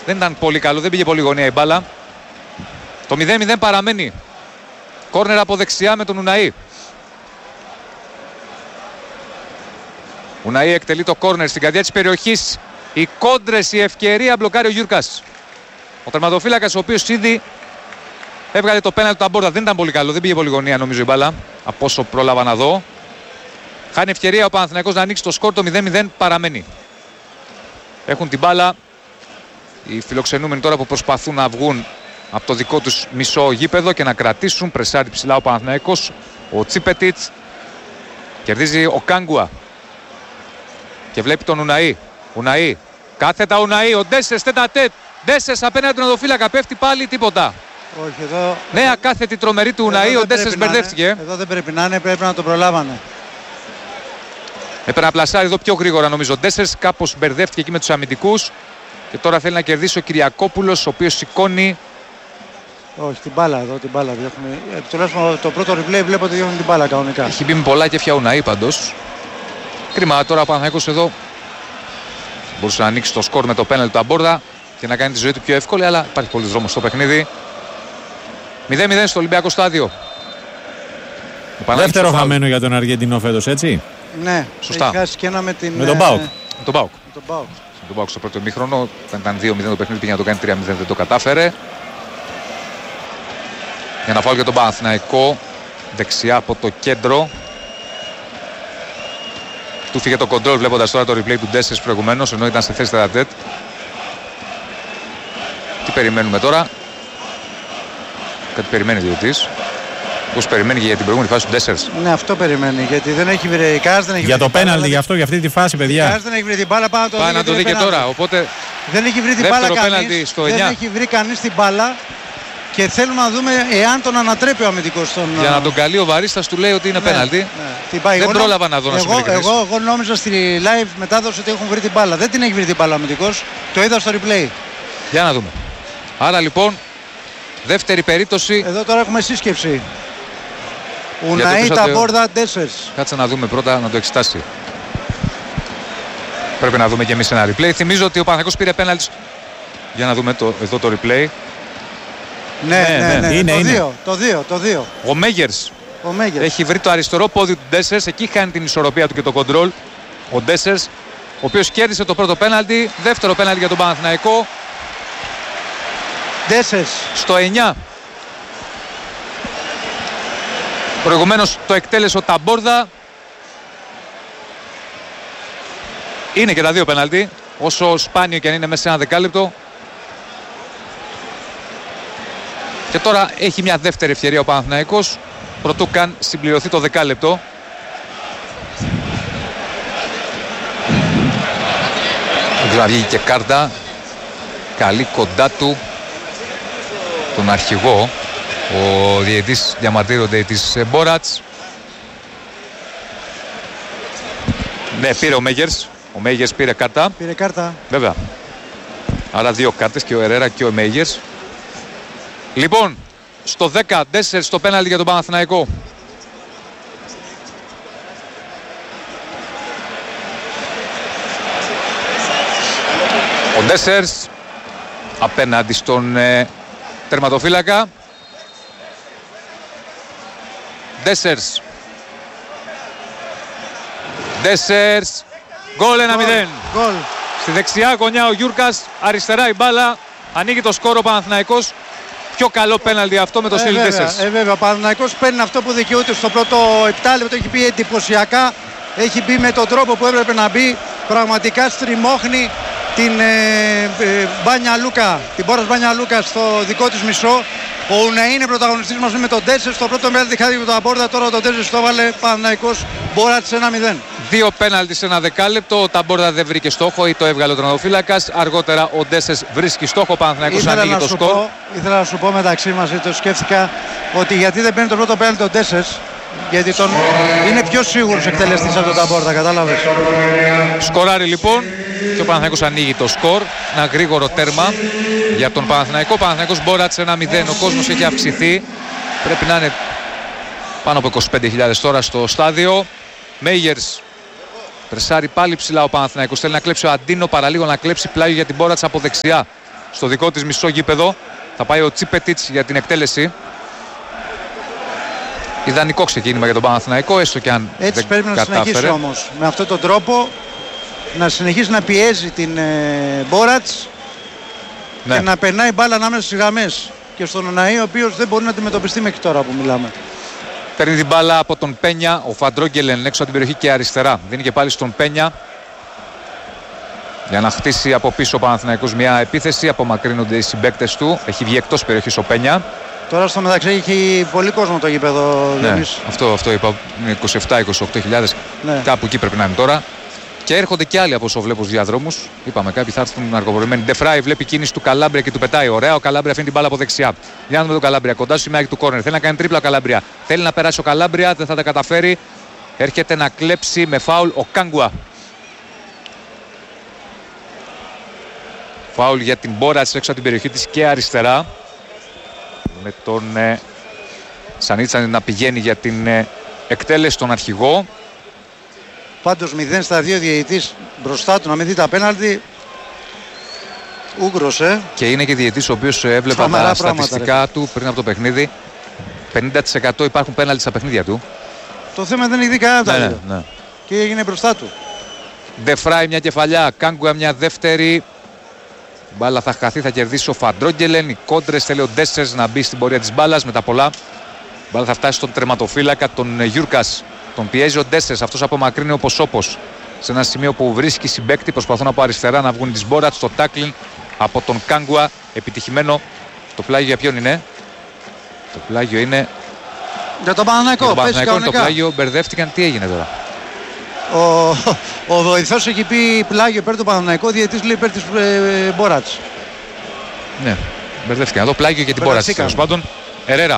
Δεν ήταν πολύ καλό, δεν πήγε πολύ γωνία η μπάλα. Το 0-0 παραμένει. Κόρνερ από δεξιά με τον Ουναή. Ουναή εκτελεί το κόρνερ στην καρδιά της περιοχής. Οι κόντρες, η ευκαιρία, μπλοκάρει ο Γιούρκας. Ο τερματοφύλακας, ο οποίος ήδη έβγαλε το πέναλτι του Ταμπόρδα. Δεν ήταν πολύ καλό, δεν πήγε πολύ γωνία νομίζω η μπάλα, από όσο πρόλαβα να δω. Χάνει ευκαιρία ο Παναθηναϊκός να ανοίξει το σκορ, το 0-0 παραμένει. Έχουν την μπάλα οι φιλοξενούμενοι τώρα που προσπαθούν να βγουν από το δικό τους μισό γήπεδο και να κρατήσουν. Πρεσάρει ψηλά ο Παναθηναϊκός. Ο Τσίπετιτς κερδίζει ο Κάγκουα και βλέπει τον Ουναή. Ουναή, κάθετα Ουναή, ο Ντέσες τέτα-τέτ. Ντέσες απέναντι τον οδοφύλακα, πέφτει πάλι, τίποτα. Όχι, εδώ. Νέα κάθετη τρομερή του Ουναή, ο Ντέσες μπερδεύτηκε. Εδώ δεν πρέπει να είναι, πρέπει να το προλάβανε. Έπρεπε να πλασάρει εδώ πιο γρήγορα νομίζω. Ο Ντέσες κάπως μπερδεύτηκε εκεί με τους αμυντικούς και τώρα θέλει να κερδίσει ο Κυριακόπουλος, ο οποίος σηκώνει. Όχι, την μπάλα εδώ, την μπάλα διώχνει. Τουλάχιστον το πρώτο replay βλέπω ότι διώχνει την μπάλα κανονικά. Έχει μπει με πολλά κέφια Ουναή πάντως. Κρίμα τώρα ο Παναθηναϊκός εδώ. Μπορούσε να ανοίξει το σκορ με το πέναλτι του Ταμπόρδα και να κάνει τη ζωή του πιο εύκολη, αλλά υπάρχει πολλής δρόμος στο παιχνίδι. 0-0 στο Ολυμπιακό στάδιο. Δεύτερο χαμένο για τον Αργεντινό φέτος, έτσι. Ναι, σωστά. Έχει χάσει και ένα με την. Με τον ΠΑΟΚ. Με τον ΠΑΟΚ στο πρώτο ημίχρονο. Ήταν 2-0 το παιχνίδι, πήγε να το κάνει 3-0, δεν το κατάφερε. Για να φάω για τον Παναθηναϊκό δεξιά από το κέντρο. Του φύγε το κοντρόλ βλέποντας τώρα το replay του Ντέσσερς προηγουμένως, ενώ ήταν σε θέση τέτα-τέτ. Τι περιμένουμε τώρα? Κάτι περιμένει ο διαιτητής. Πώς περιμένει και για την προηγούμενη φάση του Ντέσσερς. Ναι, αυτό περιμένει. Γιατί δεν έχει βρει η Κάς, δεν έχει για βρει το πέναλτι, γι' αυτό, για αυτή τη φάση, παιδιά. Η Κάς δεν έχει βρει την μπάλα, πάει να το δει και τώρα. Οπότε δεν έχει βρει την μπάλα κανείς. Δεν έχει βρει κανείς την μπάλα. Και θέλουμε να δούμε εάν τον ανατρέπει ο αμυντικός στον. Για να τον καλεί ο Βαρίστας, του λέει ότι είναι πέναλτι. Ναι. Δεν πρόλαβα να δω να σου πει. Εγώ νόμιζα στη live μετάδοση ότι έχουν βρει την μπάλα. Δεν την έχει βρει την μπάλα ο αμυντικός. Το είδα στο replay. Για να δούμε. Άρα λοιπόν, δεύτερη περίπτωση. Εδώ τώρα έχουμε σύσκεψη. Ουναή, Ταμπόρδα, Ντέσσερς. Κάτσε να δούμε πρώτα να το εξετάσει. Πρέπει να δούμε και εμείς ένα replay. Θυμίζω ότι ο Παναθηναϊκός πήρε πέναλτι. Για να δούμε εδώ το replay. Ναι. Είναι. Το 2. Ο Μέγερς έχει βρει το αριστερό πόδι του Ντέσσερς. Εκεί χάνει την ισορροπία του και το κοντρόλ. Ο Ντέσσερς, ο οποίος κέρδισε το πρώτο πέναλτι. Δεύτερο πέναλτι για τον Παναθηναϊκό. Ντέσσερς. Στο 9. Προηγουμένως το εκτέλεσε ο Ταμπόρδα. Είναι και τα δύο πέναλτι. Όσο σπάνιο και αν είναι μέσα σε ένα δεκάλεπτο. Και τώρα έχει μια δεύτερη ευκαιρία ο Παναθηναϊκός προτού καν συμπληρωθεί το δεκάλεπτο. Δεν βγήκε και κάρτα. Καλή κοντά του τον αρχηγό. Ο διαιτητής διαμαρτύρονται της Μπόρατς. Ναι, πήρε ο Μέγερς. Ο Μέγερς πήρε κάρτα. Πήρε κάρτα. Βέβαια. Άρα δύο κάρτες, και ο Ερέρα και ο Μέγερς. Λοιπόν, στο 10 στο πέναλτι για τον Παναθηναϊκό. Ο Ντέσσερς απέναντι στον τερματοφύλακα. Ντέσσερς. Γκολ 1-0. Στη δεξιά γωνιά ο Γιούρκας, αριστερά η μπάλα. Ανοίγει το σκόρο ο Παναθηναϊκός. Πιο καλό πέναλτι αυτό με το στυλ Ντέσσερς. Βέβαια, ο Παναθηναϊκός παίρνει αυτό που δικαιούται στο πρώτο 7 λεπτό. Έχει πει εντυπωσιακά. Έχει μπει με τον τρόπο που έπρεπε να μπει. Πραγματικά στριμώχνει την Μπάνια Λούκα, την Μπόρας Μπάνια Λούκα στο δικό της μισό. Ο Ουναή είναι πρωταγωνιστής μαζί με τον Ντέσσερς. Στο πρώτο πέναλτι χάρη με τον Ταμπόρδα. Τώρα τον Ντέσσερς το έβαλε. Παναθηναϊκός Μπόρατς 1-0. Δύο πέναλτι σε ένα δεκάλεπτο. Ο Ταμπόρδα δεν βρήκε στόχο ή το έβγαλε ο τερματοφύλακας. Αργότερα ο Ντέσσερς βρίσκει στόχο. Ο Παναθηναϊκός ανοίγει το σκορ. Ήθελα να σου πω μεταξύ μας, το σκέφτηκα, ότι γιατί δεν παίρνει το πρώτο πέναλτι ο Ντέσσερς. Γιατί είναι πιο σίγουρος εκτελεστής από τον Ταμπόρδα, κατάλαβες. Σκοράρει λοιπόν και ο Παναθηναϊκός ανοίγει το σκορ. Ένα γρήγορο τέρμα για τον Παναθηναϊκό. Παναθηναϊκός Μπόρατς 1-0. Ο κόσμος έχει αυξηθεί. Πρέπει να είναι πάνω από 25.000 τώρα στο στάδιο. Μέγερς πρεσάρει πάλι ψηλά ο Παναθηναϊκός. Θέλει να κλέψει ο Αντίνο, παραλίγο να κλέψει πλάγιο για την Μπόρατς από δεξιά. στο δικό της μισό γήπεδο. Θα πάει ο Τσίπετιτς για την εκτέλεση. Ιδανικό ξεκίνημα για τον Παναθηναϊκό, έστω και αν έτσι δεν πρέπει να συνεχίσει όμως. Με αυτόν τον τρόπο να συνεχίσει να πιέζει την Μπόρατς, ναι, και να περνάει μπάλα ανάμεσα στις γραμμές και στον Ουναή, ο οποίος δεν μπορεί να αντιμετωπιστεί μέχρι τώρα που μιλάμε. Παίρνει την μπάλα από τον Πένια, ο Φαντρόγγελεν έξω από την περιοχή και αριστερά. Δίνει και πάλι στον Πένια για να χτίσει από πίσω ο Παναθηναϊκός μια επίθεση. Απομακρύνονται οι συμπαίκτες του. Έχει βγει εκτός περιοχής ο Πένια. Τώρα στο μεταξύ έχει πολύ κόσμο το γήπεδο. Ναι, αυτό είπα. 27-28 ναι, κάπου εκεί πρέπει να είναι τώρα. Και έρχονται και άλλοι από όσο βλέπω στους διαδρόμους. Είπαμε κάποιοι θα έρθουν αργοπορημένοι. Ντεφράι βλέπει κίνηση του Καλάμπρια και του πετάει. Ωραία, ο Καλάμπρια αφήνει την μπάλα από δεξιά. Για να δούμε τον Καλάμπρια κοντά στο σημείο του κόρνερ. Θέλει να κάνει τρίπλα ο Καλάμπρια. Θέλει να περάσει ο Καλάμπρια, δεν θα τα καταφέρει. Έρχεται να κλέψει με φάουλ ο Κάγκουα. Φάουλ για την Μπόρατς έξω από την περιοχή της και αριστερά. Με τον Σανίτσα να πηγαίνει για την εκτέλεση στον αρχηγό. Πάντως 0 στα 2 διαιτητής μπροστά του, να μην δει τα πέναλτι. Ούγκρος, Και είναι και διαιτητής ο οποίος έβλεπα τα στατιστικά του πριν από το παιχνίδι. 50% υπάρχουν πέναλτι στα παιχνίδια του. Το θέμα δεν έχει δει κανένα. Ναι. Και έγινε μπροστά του. Ντεφράι μια κεφαλιά, Κάγκουα μια δεύτερη. Μπάλα θα χαθεί, θα κερδίσει ο Φαντρόγγελεν. Οι κόντρες θέλει ο Ντέσσερς να μπει στην πορεία της μπάλας με τα πολλά. Μπάλα θα φτάσει στον τερματοφύλακα, τον Γιούρκας. Τον πιέζει ο Ντέσσερς, αυτός απομακρύνει όπως. Σε ένα σημείο που βρίσκει συμπαίκτη, προσπαθούν από αριστερά να βγουν τις Μπόρατς. Στο τάκλιν από τον Κάγκουα, επιτυχημένο. Το πλάγιο για ποιον είναι? Το πλάγιο είναι για τον Παναθηναϊκό. Το πλάγιο μπερδεύτηκαν, τι έγινε τώρα? Ο βοηθός έχει πει πλάγιο υπέρ του Παναθηναϊκού, διαιτητής λέει υπέρ της Μπόρατς. Ναι, μπερδεύτηκαν. Εδώ πλάγιο για την Μπόρατς. Τέλος πάντων, Ερέρα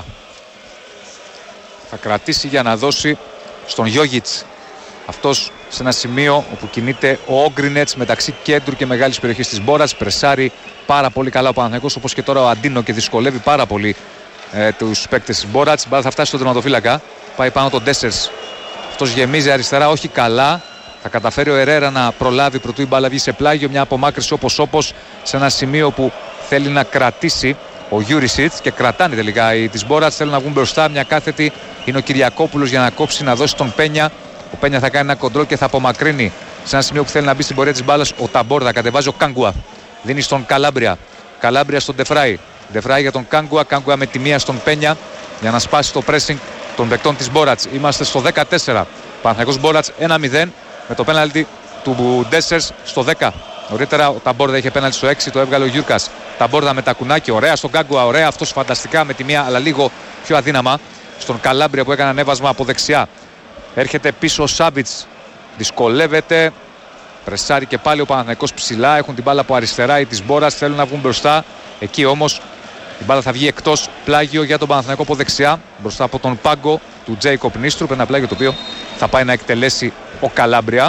θα κρατήσει για να δώσει στον Γιόγιτς. Αυτός σε ένα σημείο όπου κινείται ο Όγκρινετς μεταξύ κέντρου και μεγάλης περιοχής της Μπόρατς. Πρεσάρει πάρα πολύ καλά ο Παναθηναϊκός, όπως και τώρα ο Αντίνο, και δυσκολεύει πάρα πολύ τους παίκτες της Μπόρατς. Μπάλα θα φτάσει στον τερματοφύλακα. Πάει πάνω τον Ντέσσερς. Αυτός γεμίζει αριστερά, όχι καλά. Θα καταφέρει ο Ερέρα να προλάβει πρωτού η μπάλα βγει σε πλάγιο. Μια απομάκρυση όπως σε ένα σημείο που θέλει να κρατήσει ο Γιούρισιτς και κρατάνε τελικά οι της Μπόρατς. Θέλουν να βγουν μπροστά. Μια κάθετη είναι ο Κυριακόπουλος για να κόψει, να δώσει τον Πένια. Ο Πένια θα κάνει ένα κοντρόλ και θα απομακρύνει σε ένα σημείο που θέλει να μπει στην πορεία της μπάλας ο Ταμπόρδα. Κατεβάζει ο Κάγκουα. Δίνει στον Καλάμπρια. Καλάμπρια στον Ντεφράι. Ντεφράι για τον Κάγκουα. Κάγκουα με τη μία στον Πένια για να σπάσει το pressing των παικτών της Μπόρατς. Είμαστε στο 14. Παναθηναϊκός Μπόρατς 1-0 με το πέναλτι του Ντέσσερς στο 10. Νωρίτερα ο Ταμπόρδα είχε πέναλτι στο 6, το έβγαλε ο Γιούρκας. Ταμπόρδα με τα κουνάκι, ωραία στον Κάγκουα, ωραία αυτός φανταστικά με τη μία, αλλά λίγο πιο αδύναμα. Στον Καλάμπρια που έκανε ανέβασμα από δεξιά. Έρχεται πίσω ο Σάβιτς, δυσκολεύεται. Πρεσάρει και πάλι ο Παναθηναϊκός ψηλά. Έχουν την μπάλα από αριστερά οι της Μπόρας, θέλουν να βγουν μπροστά. Εκεί όμως η μπάλα θα βγει εκτός, πλάγιο για τον Παναθηναϊκό από δεξιά. Μπροστά από τον πάγκο του Τζέικοπ Νίστρουπ. Ένα πλάγιο το οποίο θα πάει να εκτελέσει ο Καλάμπρια.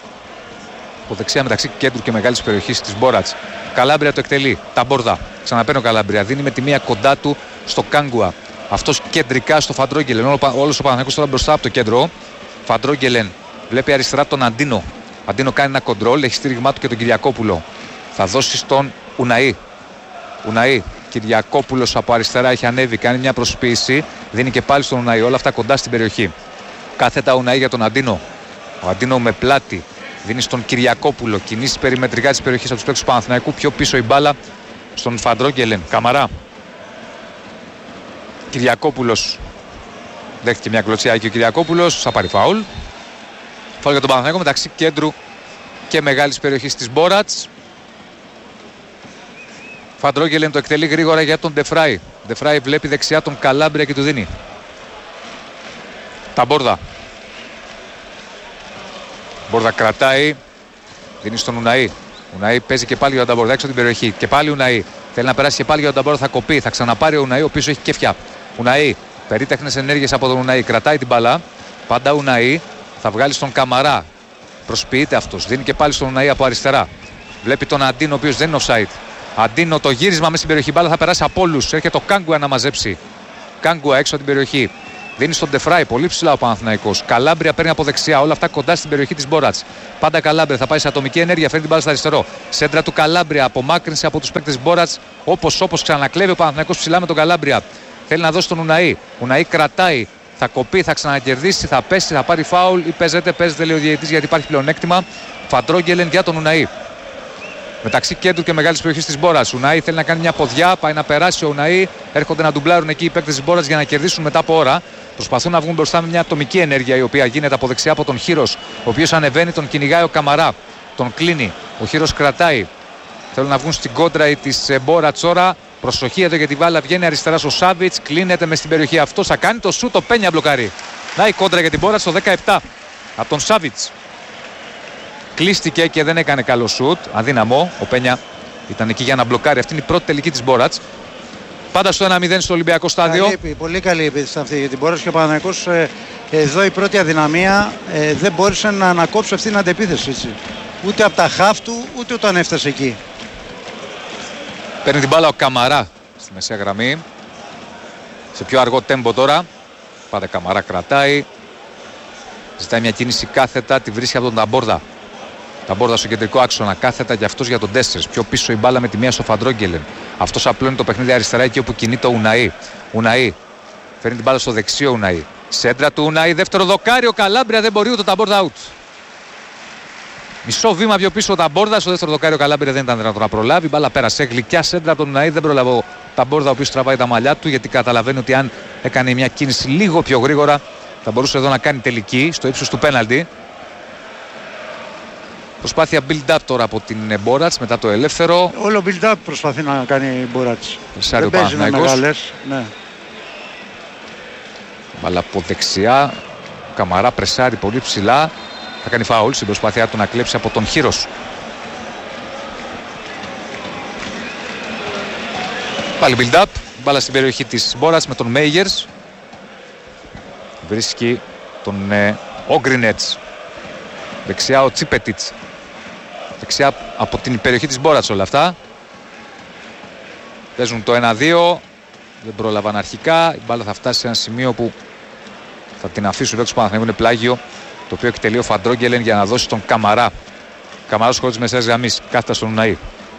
Από δεξιά μεταξύ κέντρου και μεγάλης περιοχής της Μπόρατς. Καλάμπρια το εκτελεί. Ταμπόρδα. Ξαναπαίρνει ο Καλάμπρια. Δίνει με τη μία κοντά του στο Κάγκουα. Αυτός κεντρικά στο Φαντρόγγελεν. Όλος ο Παναθηναϊκός τώρα μπροστά από το κέντρο. Φαντρόγγελεν βλέπει αριστερά τον Αντίνο. Αντίνο κάνει ένα κοντρόλ. Έχει στήριγμά του και τον Κυριακόπουλο. Θα δώσει στον Ουναή. Ουναή. Κυριακόπουλος από αριστερά έχει ανέβει. Κάνει μια προσποίηση. Δίνει και πάλι στον Ουναή. Όλα αυτά κοντά στην περιοχή. Κάθετα Ουναή για τον Αντίνο. Ο Αντίνο με πλάτη. Δίνει στον Κυριακόπουλο. Κινήσει περιμετρικά της περιοχής από τους παίκτες του Παναθηναϊκού. Πιο πίσω η μπάλα στον Φαντρόγγελεν. Καμαρά. Κυριακόπουλος. Δέχτηκε μια κλωτσιά και ο Κυριακόπουλος. Θα πάρει φάουλ. Φάουλ για τον Παναθηναϊκό μεταξύ κέντρου και μεγάλης περιοχής της Μπόρατς. Φαντρόγγελεν το εκτελεί γρήγορα για τον Ντεφράι. Ντεφράι βλέπει δεξιά τον Καλάμπρια και του δίνει. Ταμπόρδα. Μπόρδα κρατάει. Δίνει στον Ουναή. Ουναή παίζει και πάλι για τον Ταμπόρδα έξω από την περιοχή. Και πάλι Ουναή. Θέλει να περάσει και πάλι για τον Ταμπόρδα. Θα κοπεί. Θα ξαναπάρει ο Ουναή, ο οποίος έχει κέφια. Ουναή. Περίτεχνες ενέργειες από τον Ουναή. Κρατάει την μπαλά. Πάντα Ουναή. Θα βγάλει στον Καμαρά. Προσποιείται αυτός. Δίνει και πάλι στον Ουναή από αριστερά. Βλέπει τον Αντίνο, ο οποίος δεν είναι offside. Αντίνο το γύρισμα μέσα στην περιοχή. Μπάλα θα περάσει από όλους. Έρχεται το Κάγκουα να μαζέψει. Κάγκουα έξω από την περιοχή. Δίνει στον Ντεφράι, πολύ ψηλά ο Παναθηναϊκός. Καλάμπρια παίρνει από δεξιά, όλα αυτά κοντά στην περιοχή της Μπόρατς. Πάντα Καλάμπρια, θα πάει σε ατομική ενέργεια, φέρνει την μπάλα στο αριστερό. Σέντρα του Καλάμπρια, απομάκρυνση από τους παίκτες Μπόρατς. Όπως ξανακλέβει ο Παναθηναϊκός ψηλά με τον Καλάμπρια. Θέλει να δώσει τον Ουναή. Ουναή κρατάει, θα κοπεί, θα ξανακερδίσει, θα πέσει, θα πάρει φάουλ ή παίζεται, λέει ο διαιτητής γιατί υπάρχει πλεονέκτημα. Φαντρόγγελεν για τον Ουναή. Μεταξύ κέντρου και μεγάλης περιοχής της Μπόρας. Ουναή θέλει να κάνει μια ποδιά, πάει να περάσει ο Ουναή. Έρχονται να ντουμπλάρουν εκεί οι παίκτες της Μπόρας για να κερδίσουν μετά από ώρα. Προσπαθούν να βγουν μπροστά με μια ατομική ενέργεια η οποία γίνεται από δεξιά από τον Χύρος, ο οποίος ανεβαίνει, τον κυνηγάει ο Καμαρά. Τον κλείνει. Ο Χύρος κρατάει. Θέλουν να βγουν στην κόντρα της Μπόρας τώρα. Προσοχή εδώ γιατί η μπάλα βγαίνει αριστερά στο Σάβιτς. Κλείνεται με στην περιοχή αυτό. Θα κάνει το σούτ. Το Πένια μπλοκάρει. Να η κόντρα για την Μπόρας στο 17 από τον Σάβιτς. Κλείστηκε και δεν έκανε καλό σουτ. Αδύναμο. Ο Πένια ήταν εκεί για να μπλοκάρει. Αυτή είναι η πρώτη τελική της Μπόρας. Πάντα στο 1-0 στο Ολυμπιακό στάδιο. Πολύ καλή επίθεση αυτή για την Μπόρας και ο Παναθηναϊκός εδώ η πρώτη αδυναμία δεν μπόρεσε να ανακόψει αυτή την αντεπίθεση. Έτσι. Ούτε από τα χαφ του ούτε όταν έφτασε εκεί. Παίρνει την μπάλα ο Καμαρά στη μεσαία γραμμή. Σε πιο αργό τέμπο τώρα. Πάντα Καμαρά κρατάει. Ζητάει μια κίνηση κάθετα. Τη βρίσκει από τον Ταμπόρδα. Ταμπόρδα στο κεντρικό άξονα. Κάθετα και αυτός για τον Ντέσσερς. Πιο πίσω η μπάλα με τη μία στο Φαντρόγγελεν. Αυτός απλώνει το παιχνίδι αριστερά εκεί όπου κινείται ο Ουναή. Ουναή. Φέρνει την μπάλα στο δεξιό Ουναή. Σέντρα του Ουναή. Δεύτερο δοκάρι. Ο Καλάμπρια δεν μπορεί ούτε Ταμπόρδα out. Μισό βήμα πιο πίσω ο Ταμπόρδα. Στο δεύτερο δοκάρι ο Καλάμπρια δεν ήταν δυνατόν να προλάβει. Μπάλα πέρασε. Γλυκιά σέντρα από τον Ουναή. Δεν προλάβει ο Ταμπόρδα ο οποίος τραβάει τα μαλλιά του γιατί καταλαβαίνει ότι αν έκανε μια κίνηση λίγο πιο γρήγορα θα μπορούσε εδώ να κάνει τελική στο ύψος του πέναλτι. Προσπάθεια build-up τώρα από την Μπόρats μετά το ελεύθερο. Όλο build-up προσπαθεί να κάνει η Μπόρats. Δεν παίζει με μεγάλες. Ναι. Μπάλα από δεξιά. Ο Καμαρά πρεσάρει πολύ ψηλά. Θα κάνει φάουλ στην προσπάθειά του να κλέψει από τον Χύρος. Πάλι build-up. Μπάλα στην περιοχή της Μπόρats με τον Μέιγερς. Βρίσκει τον Όγκρινετς. Δεξιά ο Τσίπετιτς. Δεξιά από την περιοχή της Μπόρats όλα αυτά. Παίζουν το 1-2. Δεν πρόλαβαν αρχικά. Η μπάλα θα φτάσει σε ένα σημείο που θα την αφήσουν οι του Παναθηναϊκού. Είναι πλάγιο το οποίο εκτελεί ο Φαντρόγγελεν για να δώσει τον Καμαρά. Καμαράς χωρίς μεσαίας γραμμής. Κάθετα στον Ουναή.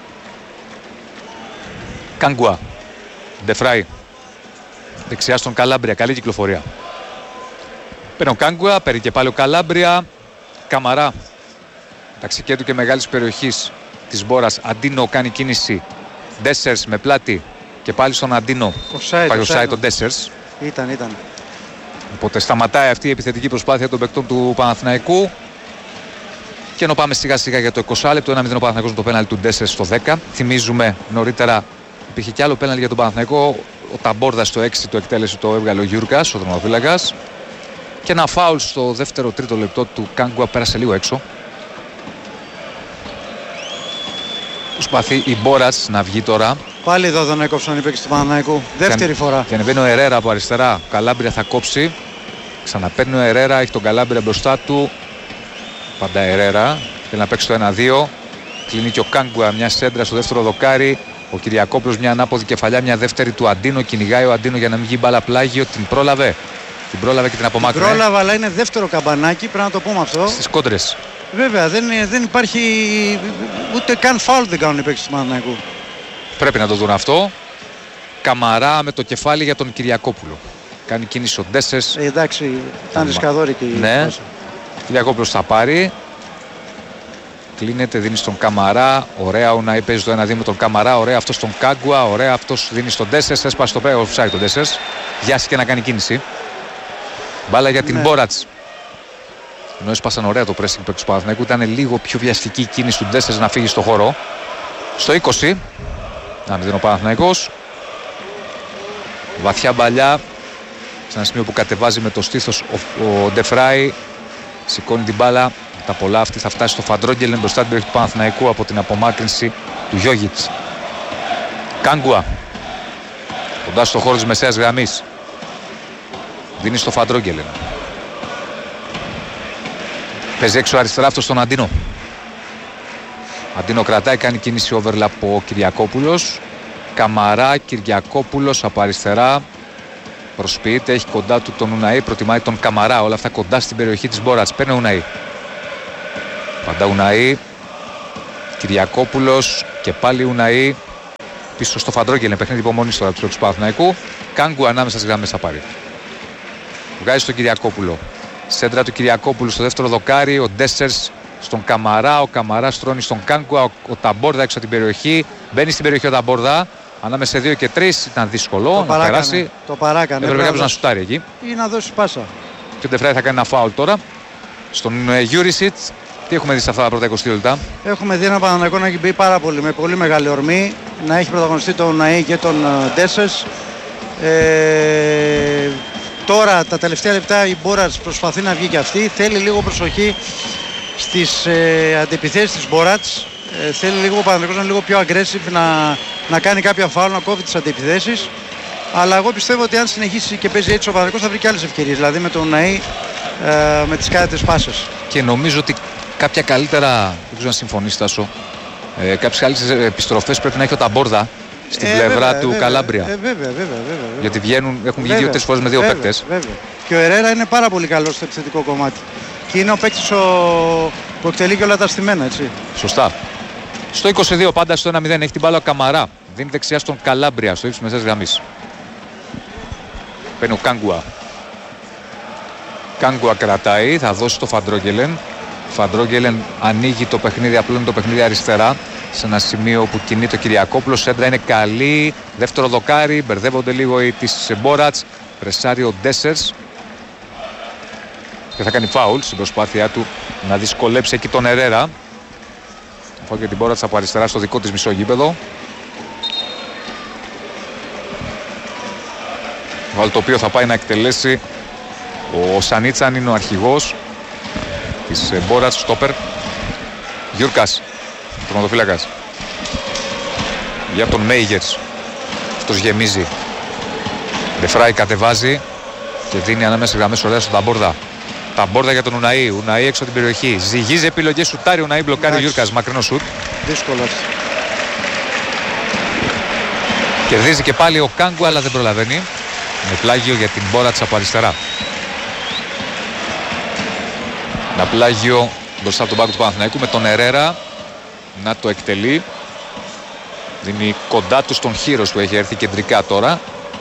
Κάγκουα. Ντεφράι. Δεξιά στον Καλάμπρια. Καλή κυκλοφορία. Παίρνει ο Κάγκουα. Παίρνει και πάλι ο Καλάμπρια. Καμαρά. Εντάξει και του και μεγάλης περιοχής της Μπόρας. Αντίνο κάνει κίνηση. Ντέσσερς με πλάτη. Και πάλι στον Αντίνο. Πάει τον Ντέσσερς. Ήταν. Οπότε σταματάει αυτή η επιθετική προσπάθεια των παικτών του Παναθηναϊκού. Και ενώ πάμε σιγά σιγά για το 20 λεπτό. 1-0 ο Παναθηναϊκός με το πέναλτι του Ντέσσερς στο 10. Θυμίζουμε νωρίτερα υπήρχε κι άλλο πέναλτι για τον Παναθηναϊκό. Ο Ταμπόρδα στο 6 το εκτέλεσε, το έβγαλε ο Γιούρκας, ο δρομοφύλακας. Και ένα φάουλ στο δεύτερο-τρίτο λεπτό του Κάγκουα πέρασε λίγο έξω. Προσπαθεί η Μπόρας να βγει τώρα. Πάλι εδώ τον έκοψαν οι παίκτες του Παναθηναϊκού. Δεύτερη φορά. Και ανεβαίνει ο Ερέρα από αριστερά. Ο Καλάμπρια θα κόψει. Ξαναπαίρνει ο Ερέρα, έχει τον Καλάμπρια μπροστά του. Πάντα Ερέρα. Θέλει να παίξει το 1-2. Κλείνει και ο Κάγκουα μια σέντρα στο δεύτερο δοκάρι. Ο Κυριακόπουλος μια ανάποδη κεφαλιά, μια δεύτερη του Αντίνο. Κυνηγάει ο Αντίνο για να μην βγει μπάλα πλάγιο. Την πρόλαβε. Την πρόλαβε και την απομάκρυνε. Την πρόλαβε, αλλά είναι δεύτερο καμπανάκι, πρέπει να το πούμε αυτό. Στις κόντρες. Βέβαια, δεν υπάρχει ούτε καν φάουλ δεν κάνουν οι παίκτες του Παναθηναϊκού. Πρέπει να το δουν αυτό. Καμαρά με το κεφάλι για τον Κυριακόπουλο. Κάνει κίνηση ο Ντέσσερς. Εντάξει, ήταν ρισκαδόρικη η φάση. Κυριακόπουλος θα πάρει. Κλείνεται, δίνει στον Καμαρά. Ωραία, ο Ναή παίζει το 1-2 με τον Καμαρά. Ωραία, αυτό στον Κάγκουα. Ωραία, αυτό δίνει στον Ντέσσερς. Έσπασε το πέρα, offside τον Ντέσσερς. Βιάστηκε να κάνει κίνηση. Μπάλα για την Μπόρats. Ενώ έσπασαν ωραία το pressing του Παναθηναϊκού, ήταν λίγο πιο βιαστική η κίνηση του Ντέσσερς να φύγει στο χώρο. Στο 20. Να μην δίνει ο Παναθηναϊκός. Βαθιά μπαλιά. Σε ένα σημείο που κατεβάζει με το στήθος ο Ντεφράι. Σηκώνει την μπάλα. Τα πολλά αυτή θα φτάσει στο Φαντρόγγελεν μπροστά την περιοχή του Παναθηναϊκού από την απομάκρυνση του Γιόγιτς. Κάγκουα. Κοντά στο χώρο της μεσαίας γραμμής. Δίνει στο Φαντρόγγελεν. Παίζει έξω αριστερά αυτό στον Αντίνο. Αντίνο κρατάει, κάνει κίνηση overlap ο Κυριακόπουλος. Καμαρά, Κυριακόπουλος από αριστερά. Προσποιείται, έχει κοντά του τον Ουναή, προτιμάει τον Καμαρά. Όλα αυτά κοντά στην περιοχή της Μπόρατς. Παίρνει ο Ουναή. Πάντα Ουναή. Κυριακόπουλος και πάλι Ουναή. Πίσω στο Φαντρόγγελεν. Παιχνίδι υπομονής τώρα του Παναθηναϊκού. Κάγκου ανάμεσα στις γραμμές θα πάρει. Βγάζει στον Κυριακόπουλο. Σέντρα του Κυριακόπουλου στο δεύτερο δοκάρι. Ο Ντέσσερς στον Καμαρά. Ο Καμαρά στρώνει στον Κάγκουα. Ο Ταμπόρδα έξω από την περιοχή. Μπαίνει στην περιοχή ο Ταμπόρδα. Ανάμεσα σε 2 και 3 ήταν δύσκολο να περάσει. Το παράκανε. Έπρεπε κάποιος να σουτάρει εκεί. Ή να δώσει πάσα. Και ο Ντεφράι θα κάνει ένα φάουλ τώρα. Στον Γιούρισιτ. Τι έχουμε δει σε αυτά τα πρώτα 20 λεπτά? Έχουμε δει ένα Παναθηναϊκό να έχει μπει πάρα πολύ, με πολύ μεγάλη ορμή. Να έχει πρωταγωνιστεί τον Ναή και τον Ντέσσερς. Τώρα τα τελευταία λεπτά η Μπόρατς προσπαθεί να βγει και αυτή. Θέλει λίγο προσοχή στις αντιπιθέσεις της Μπόρατς. Θέλει λίγο ο Παναθηναϊκός να είναι λίγο πιο aggressive, να κάνει κάποια φάουλ, να κόβει τις αντιπιθέσεις. Αλλά εγώ πιστεύω ότι αν συνεχίσει και παίζει έτσι ο Παναθηναϊκός θα βρει και άλλες ευκαιρίες. Δηλαδή με τον Ναή με τις κάθετες πάσες. Και νομίζω ότι κάποια καλύτερα, δεν ξέρω αν συμφωνείς Τάσο, κάποιες καλύτερες επιστροφές πρέπει να έχει ο Ταμπόρδα στην πλευρά του Καλάμπρια. Βέβαια. Γιατί έχουν βγει 2-3 φορές με 2 παίκτες. Και ο Ερέρα είναι πάρα πολύ καλός στο επιθετικό κομμάτι. Και είναι ο παίκτης που εκτελεί και όλα τα στημένα, έτσι. Σωστά. Στο 22 πάντα στο 1-0 έχει την μπάλα ο Καμαρά. Δίνει δεξιά στον Καλάμπρια στο ύψος μεσαίας γραμμής. Παίρνει ο Κάγκουα. Κάγκουα κρατάει, θα δώσει το Φαντρόγγελεν. Φαντρόγγελεν ανοίγει το παιχνίδι, απλώνει το παιχνίδι αριστερά. Σε ένα σημείο που κινεί το Κυριακόπουλο. Σέντρα είναι καλή. Δεύτερο δοκάρι. Μπερδεύονται λίγο οι της Μπόρατς. Πρεσάρει ο Ντέσσερς. Και θα κάνει φάουλ στην προσπάθειά του να δυσκολέψει εκεί τον Ερέρα. Φάουλ για την Μπόρατς από αριστερά στο δικό της μισό γήπεδο. Φάουλ το οποίο θα πάει να εκτελέσει ο Σανίτσαν, είναι ο αρχηγός της Μπόρατς, στόπερ. Γιούρκας, τερματοφύλακας. Για τον Μέιγερς. Αυτός γεμίζει. Ντεφράι κατεβάζει και δίνει ανάμεσα γραμμές ωραία στον Ταμπόρδα. Ταμπόρδα για τον Ουναή. Ουναή έξω από την περιοχή. Ζυγίζει επιλογές, σουτάρει. Ουναή μπλοκάρει ο Γιούρκας. Μακρινό σουτ. Δύσκολο. Κερδίζει και πάλι ο Κάγκου, αλλά δεν προλαβαίνει. Με πλάγιο για την Μπόρατς από αριστερά. Ένα πλάγιο μπροστά από τον πάγκο του Παναθηναϊκού με τον Ερέρα να το εκτελεί. Δίνει κοντά του στον Χύρος που έχει έρθει κεντρικά τώρα.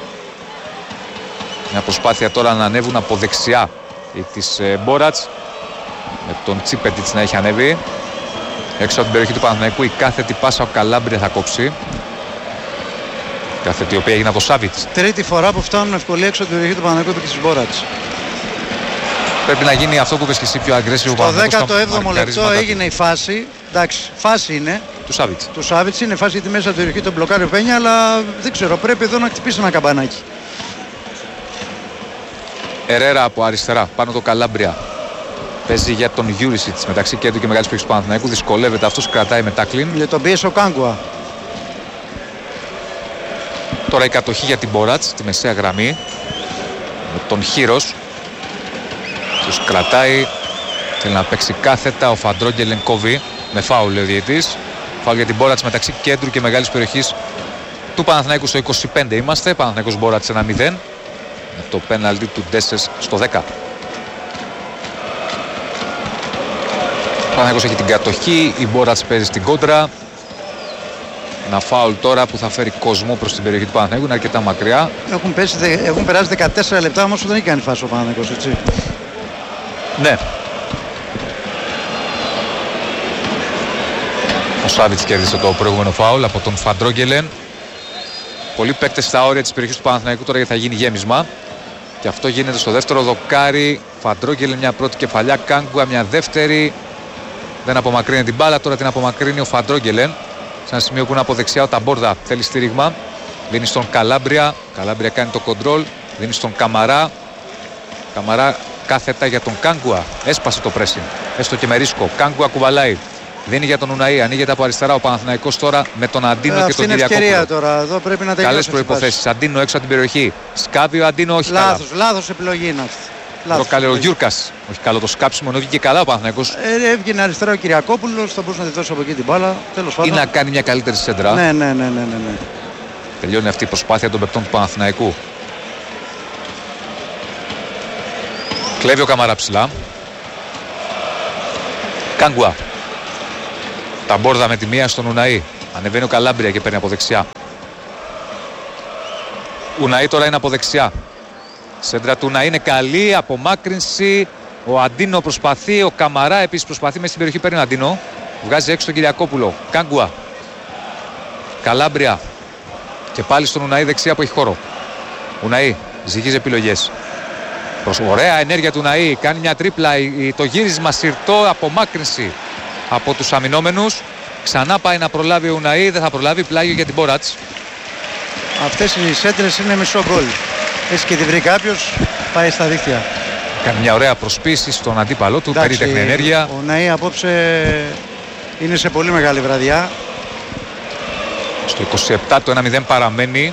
Μια προσπάθεια τώρα να ανέβουν από δεξιά η της Μπόρατς με τον Τσίπετιτς να έχει ανέβει. Έξω από την περιοχή του Παναθηναϊκού η κάθετη πάσα ο Καλάμπρια θα κόψει. Κάθετη η οποία έγινε από το Σάβιτς. Τρίτη φορά που φτάνουν ευκολία έξω από την περιοχή του Παναθηναϊκού και της Μπόρατς. Πρέπει να γίνει αυτό που είπες και εσύ, πιο aggressive. Στο 17ο λεπτό έγινε η φάση. Εντάξει, φάση είναι. Του Σάβιτς είναι φάση γιατί μέσα από την περιοχή τον μπλοκάρει ο Πένια, αλλά δεν ξέρω, πρέπει εδώ να χτυπήσει ένα καμπανάκι. Ερέρα από αριστερά, πάνω το Καλάμπρια. Παίζει για τον Γιούρισιτς μεταξύ κέντρου και μεγάλης περιοχής του Παναθηναϊκού. Δυσκολεύεται, αυτός κρατάει με τάκλιν. Για τον πίεσε ο Κάγκουα. Τώρα η κατοχή για την Μπόρατς, τη μεσαία γραμμή. Με τον Χύρος. Τους κρατάει. Θέλει να παίξει κάθετα. Ο Φαντρόγγελεν κόβει. Με φάουλ ο διαιτής. Φάουλ για την Μπόρατς μεταξύ κέντρου και μεγάλης περιοχής του Παναθηναϊκού. Στο 25 είμαστε. Παναθηναϊκός Μπόρατς 1-0. Με το πέναλτι του Ντέσσερς στο 10. Ο Παναθηναϊκός έχει την κατοχή. Η Μπόρατς παίζει στην κόντρα. Ένα φάουλ τώρα που θα φέρει κόσμο προς την περιοχή του Παναθηναϊκού. Είναι αρκετά μακριά. Έχουν περάσει 14 λεπτά όμως δεν έχει κάνει φάση ο Παναθηναϊκός, έτσι. Ναι. Ο Σάβιτς κέρδισε το προηγούμενο φάουλ από τον Φαντρόγγελεν. Πολλοί παίκτες στα όρια της περιοχής του Παναθηναϊκού τώρα γιατί θα γίνει γέμισμα. Και αυτό γίνεται στο δεύτερο δοκάρι. Φαντρόγγελεν μια πρώτη κεφαλιά. Κάγκουα μια δεύτερη. Δεν απομακρύνει την μπάλα. Τώρα την απομακρύνει ο Φαντρόγγελεν. Σε ένα σημείο που είναι από δεξιά ο Ταμπόρδα θέλει στήριγμα. Δίνει στον Καλάμπρια. Καλάμπρια κάνει το κοντρόλ. Δίνει στον Καμαρά. Καμαρά κάθετα για τον Κάγκουα. Έσπασε το πρέσιν. Έστω και με ρίσκο. Κάγκουα κουβαλάει. Δίνει για τον Ουναή. Ανοίγεται από αριστερά ο Παναθηναϊκός τώρα με τον Αντίνο και τον Κυριακόπουλο. Τώρα. Εδώ πρέπει να τελειώσει. Καλές προϋποθέσεις. Αντίνο έξω από την περιοχή. Σκάβει ο Αντίνο, όχι καλά. Λάθος επιλογή είναι αυτή. Προκάλε ο Γιούρκας. Όχι καλό το σκάψιμο, ενώ βγήκε καλά ο Παναθηναϊκός. Έβγαινε αριστερά ο Κυριακόπουλος. Θα μπορούσε να τη δώσει από εκεί την μπάλα. Τέλος πάντων. Ή να κάνει μια καλύτερη σέντρα. Ναι. Τελειώνει αυτή η προσπάθεια των παικτών του Παναθηναϊκού. Κλέβει ο Καμαρά ψηλά. Κάγκουα. Τα μπόρδα με τη μία στον Ουναΐ. Ανεβαίνει ο Καλάμπρια και παίρνει από δεξιά. Ουναΐ τώρα είναι από δεξιά. Σέντρα του Ουναΐ είναι καλή. Απομάκρυνση. Ο Αντίνο προσπαθεί. Ο Καμαρά επίσης προσπαθεί. Μέσα στην περιοχή παίρνει ο Αντίνο. Βγάζει έξω τον Κυριακόπουλο. Κάγκουα. Καλάμπρια. Και πάλι στον Ουναΐ δεξιά που έχει χώρο. Ουναΐ ζυγίζει επιλογές. Ωραία ενέργεια του Ουναΐ. Κάνει μια τρίπλα. Το γύρισμα συρτό. Απομάκρυνση από τους αμυνόμενους. Ξανά πάει να προλάβει ο Ουναΐ. Δεν θα προλάβει. Πλάγιο για την Μπόρατς. Αυτές οι σέντρες είναι μισό γκολ. Έτσι και τη βρει κάποιος, πάει στα δίχτυα. Κάνει μια ωραία προσπίση στον αντίπαλό του. Περίτεχνη ενέργεια. Ο Ουναΐ απόψε είναι σε πολύ μεγάλη βραδιά. Στο 27 το 1-0 παραμένει.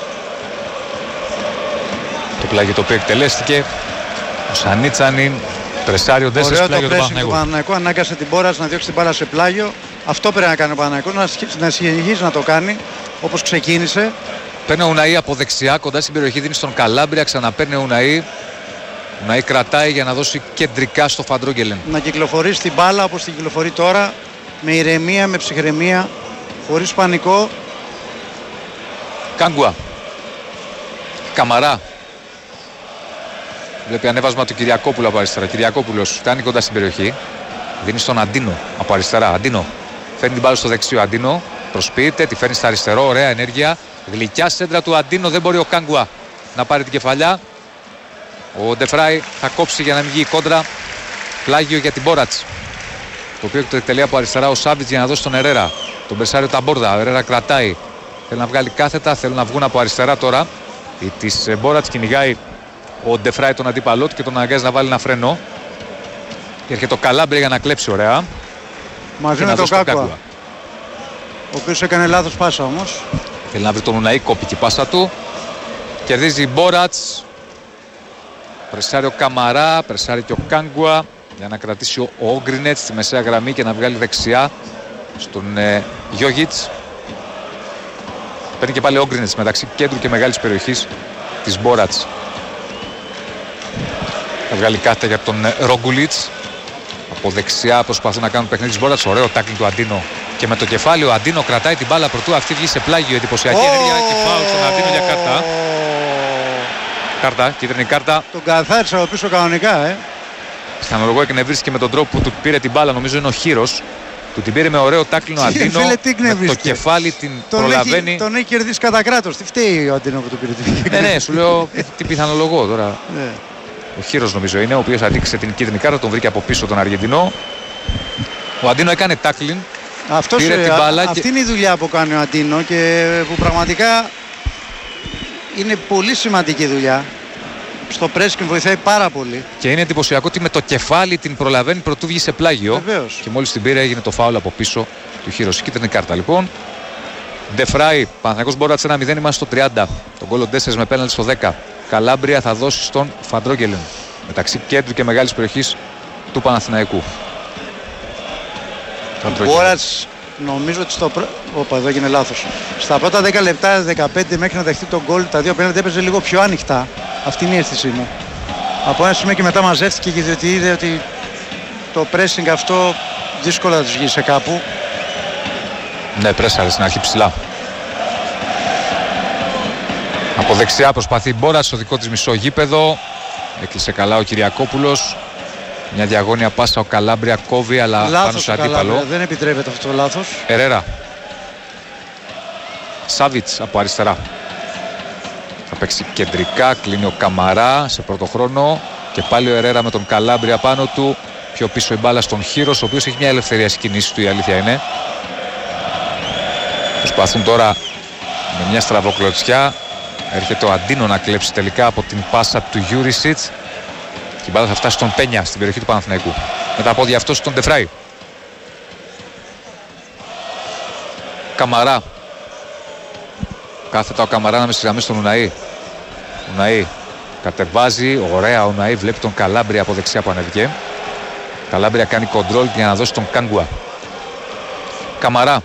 Το πλάγιο το οποίο εκτελέστηκε. Ο Σανίτσανιν πρεσάρει ο Ντέσσερς. Ωραίο το πρέσινγκ του Παναθηναϊκού. Ανάγκασε την Μπόρας να διώξει την μπάλα σε πλάγιο. Αυτό πρέπει να κάνει ο Παναθηναϊκός, να συνεχίσει να το κάνει όπως ξεκίνησε. Παίρνει ο Ουναΐ από δεξιά, κοντά στην περιοχή, δίνει στον Καλάμπρια, ξαναπαίρνει ο Ουναΐ. Ο Ουναΐ κρατάει για να δώσει κεντρικά στο Φαντρόγγελεν. Να κυκλοφορήσει την μπάλα όπως την κυκλοφορεί τώρα, με ηρεμία, με ψυχραιμία, χωρίς πανικό. Κάγκουα. Καμαρά. Βλέπει ανέβασμα του Κυριακόπουλου από αριστερά. Κυριακόπουλος φτάνει κοντά στην περιοχή. Δίνει στον Αντίνο από αριστερά. Αντίνο. Φέρνει την μπάλα στο δεξιό. Αντίνο. Προσποιείται, τη φέρνει στα αριστερό. Ωραία ενέργεια. Γλυκιά σέντρα του Αντίνο. Δεν μπορεί ο Κάγκουα να πάρει την κεφαλιά. Ο Ντεφράι θα κόψει για να μην βγει η κόντρα. Πλάγιο για την Μπόρατς. Το οποίο εκτελεί από αριστερά ο Σάβιτς για να δώσει τον Ερέρα. Τον Μπερσάριο Ταμπόρδα. Ο Ερέρα κρατάει. Θέλει να βγάλει κάθετα. Θέλουν να βγουν από αριστερά τώρα. Η της Μπόρατς κυνηγάει ο Ντεφράι τον αντίπαλό του και τον αναγκάζει να βάλει ένα φρένο. Και έρχεται το Καλάμπρια για να κλέψει ωραία. Μαζί με τον Κάγκουα. Ο οποίος έκανε λάθος πάσα όμως. Θέλει να βρει τον Ουναΐ, κόπηκε η πάσα του. Κερδίζει η Μπόρατς. Πρεσάρει ο Καμαρά, πρεσάρει και ο Κάγκουα για να κρατήσει ο Όγκρινετ στη μεσαία γραμμή και να βγάλει δεξιά στον Γιόγιτς. Παίρνει και πάλι ο Όγκρινετ μεταξύ κέντρου και μεγάλης περιοχής της Μπόρατς. Θα βγάλει κάθετα για τον Ρογκουλίτς. Από δεξιά προσπαθούν να κάνουν παιχνίδι της Μπόρατς. Ωραίο τάκλινγκ του Αντίνο. Και με το κεφάλι ο Αντίνο κρατάει την μπάλα πρωτού αυτή βγει σε πλάγιο. Εντυπωσιακή ενέργεια και φάουλ στον Αντίνο για κάρτα. Κάρτα, κίτρινη κάρτα. Τον καθάρισα από πίσω κανονικά, Πιθανολογώ εκνευρίστηκε με τον τρόπο που του πήρε την μπάλα. Νομίζω είναι ο Χύρος. Του την πήρε με ωραίο τάκλινο Αντίνο. Με το κεφάλι την προλαβαίνει. Τον έχει κερδίσει κατά κράτος. Τι φταίει ο Αντίνο που του πήρε την μπάλα. Ναι, σου λέω τι πιθανολογώ τώρα. Ο Χύρος νομίζω είναι, ο οποίος αντίκησε την κίτρινη κάρτα. Τον βρήκε από πίσω τον Αργεντινό. Ο Αντίνο έκανε τάκλιν. Αυτή είναι η δουλειά που κάνει ο Αντίνο και που πραγματικά είναι πολύ σημαντική δουλειά. Στο πρέσικινγκ βοηθάει πάρα πολύ. Και είναι εντυπωσιακό ότι με το κεφάλι την προλαβαίνει πρωτού βγει σε πλάγιο. Βεβαίως. Και μόλις την πήρε έγινε το φάουλ από πίσω του Χύρος. Κίτρινη κάρτα λοιπόν. Ντεφράι, Παναθηναϊκός Μπόρατς 1-0, είμαστε στο 30. Τον γκολ ο Ντέσσερς με πέναλτι στο 10. Καλάμπρια θα δώσει στον Φαντρόγγελεν. Μεταξύ κέντρου και μεγάλης περιοχής του Παναθηναϊκού. Ο Μπόρατς νομίζω ότι εδώ έγινε λάθος. Στα πρώτα 10 λεπτά, 15 μέχρι να δεχτεί τον γκολ, τα δύο πέναλτι έπαιζε λίγο πιο ανοιχτά. Αυτή είναι η αίσθησή μου. Από ένα σημείο και μετά μαζεύτηκε και διότι είδε ότι το pressing αυτό δύσκολα θα τους βγει σε κάπου. Ναι, πρέσαρε στην αρχή ψηλά. Από δεξιά προσπαθεί η Μπόρας στο δικό της μισό γήπεδο. Έκλεισε καλά ο Κυριακόπουλος. Μια διαγώνια πάσα ο Καλάμπρια κόβει, αλλά λάθος πάνω σε αντίπαλο. Δεν επιτρέπεται αυτό το λάθος. Ερέρα. Σάβιτς από αριστερά. Θα παίξει κεντρικά, κλείνει ο Καμαρά σε πρώτο χρόνο. Και πάλι ο Ερέρα με τον Καλάμπρια πάνω του. Πιο πίσω η μπάλα στον Χύρος, ο οποίος έχει μια ελευθερία στις κινήσεις του, η αλήθεια είναι. Προσπαθούν τώρα με μια στραβοκλωτσιά. Έρχεται ο Αντίνο να κλέψει τελικά από την πάσα του Γιούρισιτς. Και η μπάλα θα φτάσει στον Πένια στην περιοχή του Παναθηναϊκού. Με τα πόδια αυτό στον Ντεφράι. Καμαρά. Κάθετα ο Καμαρά να με στις γραμμές στον Ουναΐ. Ουναΐ κατεβάζει. Ωραία ο Ουναΐ. Βλέπει τον Καλάμπρια από δεξιά που ανέβηκε. Καλάμπρια κάνει κοντρόλ για να δώσει τον Κάγκουα. Καμαρά.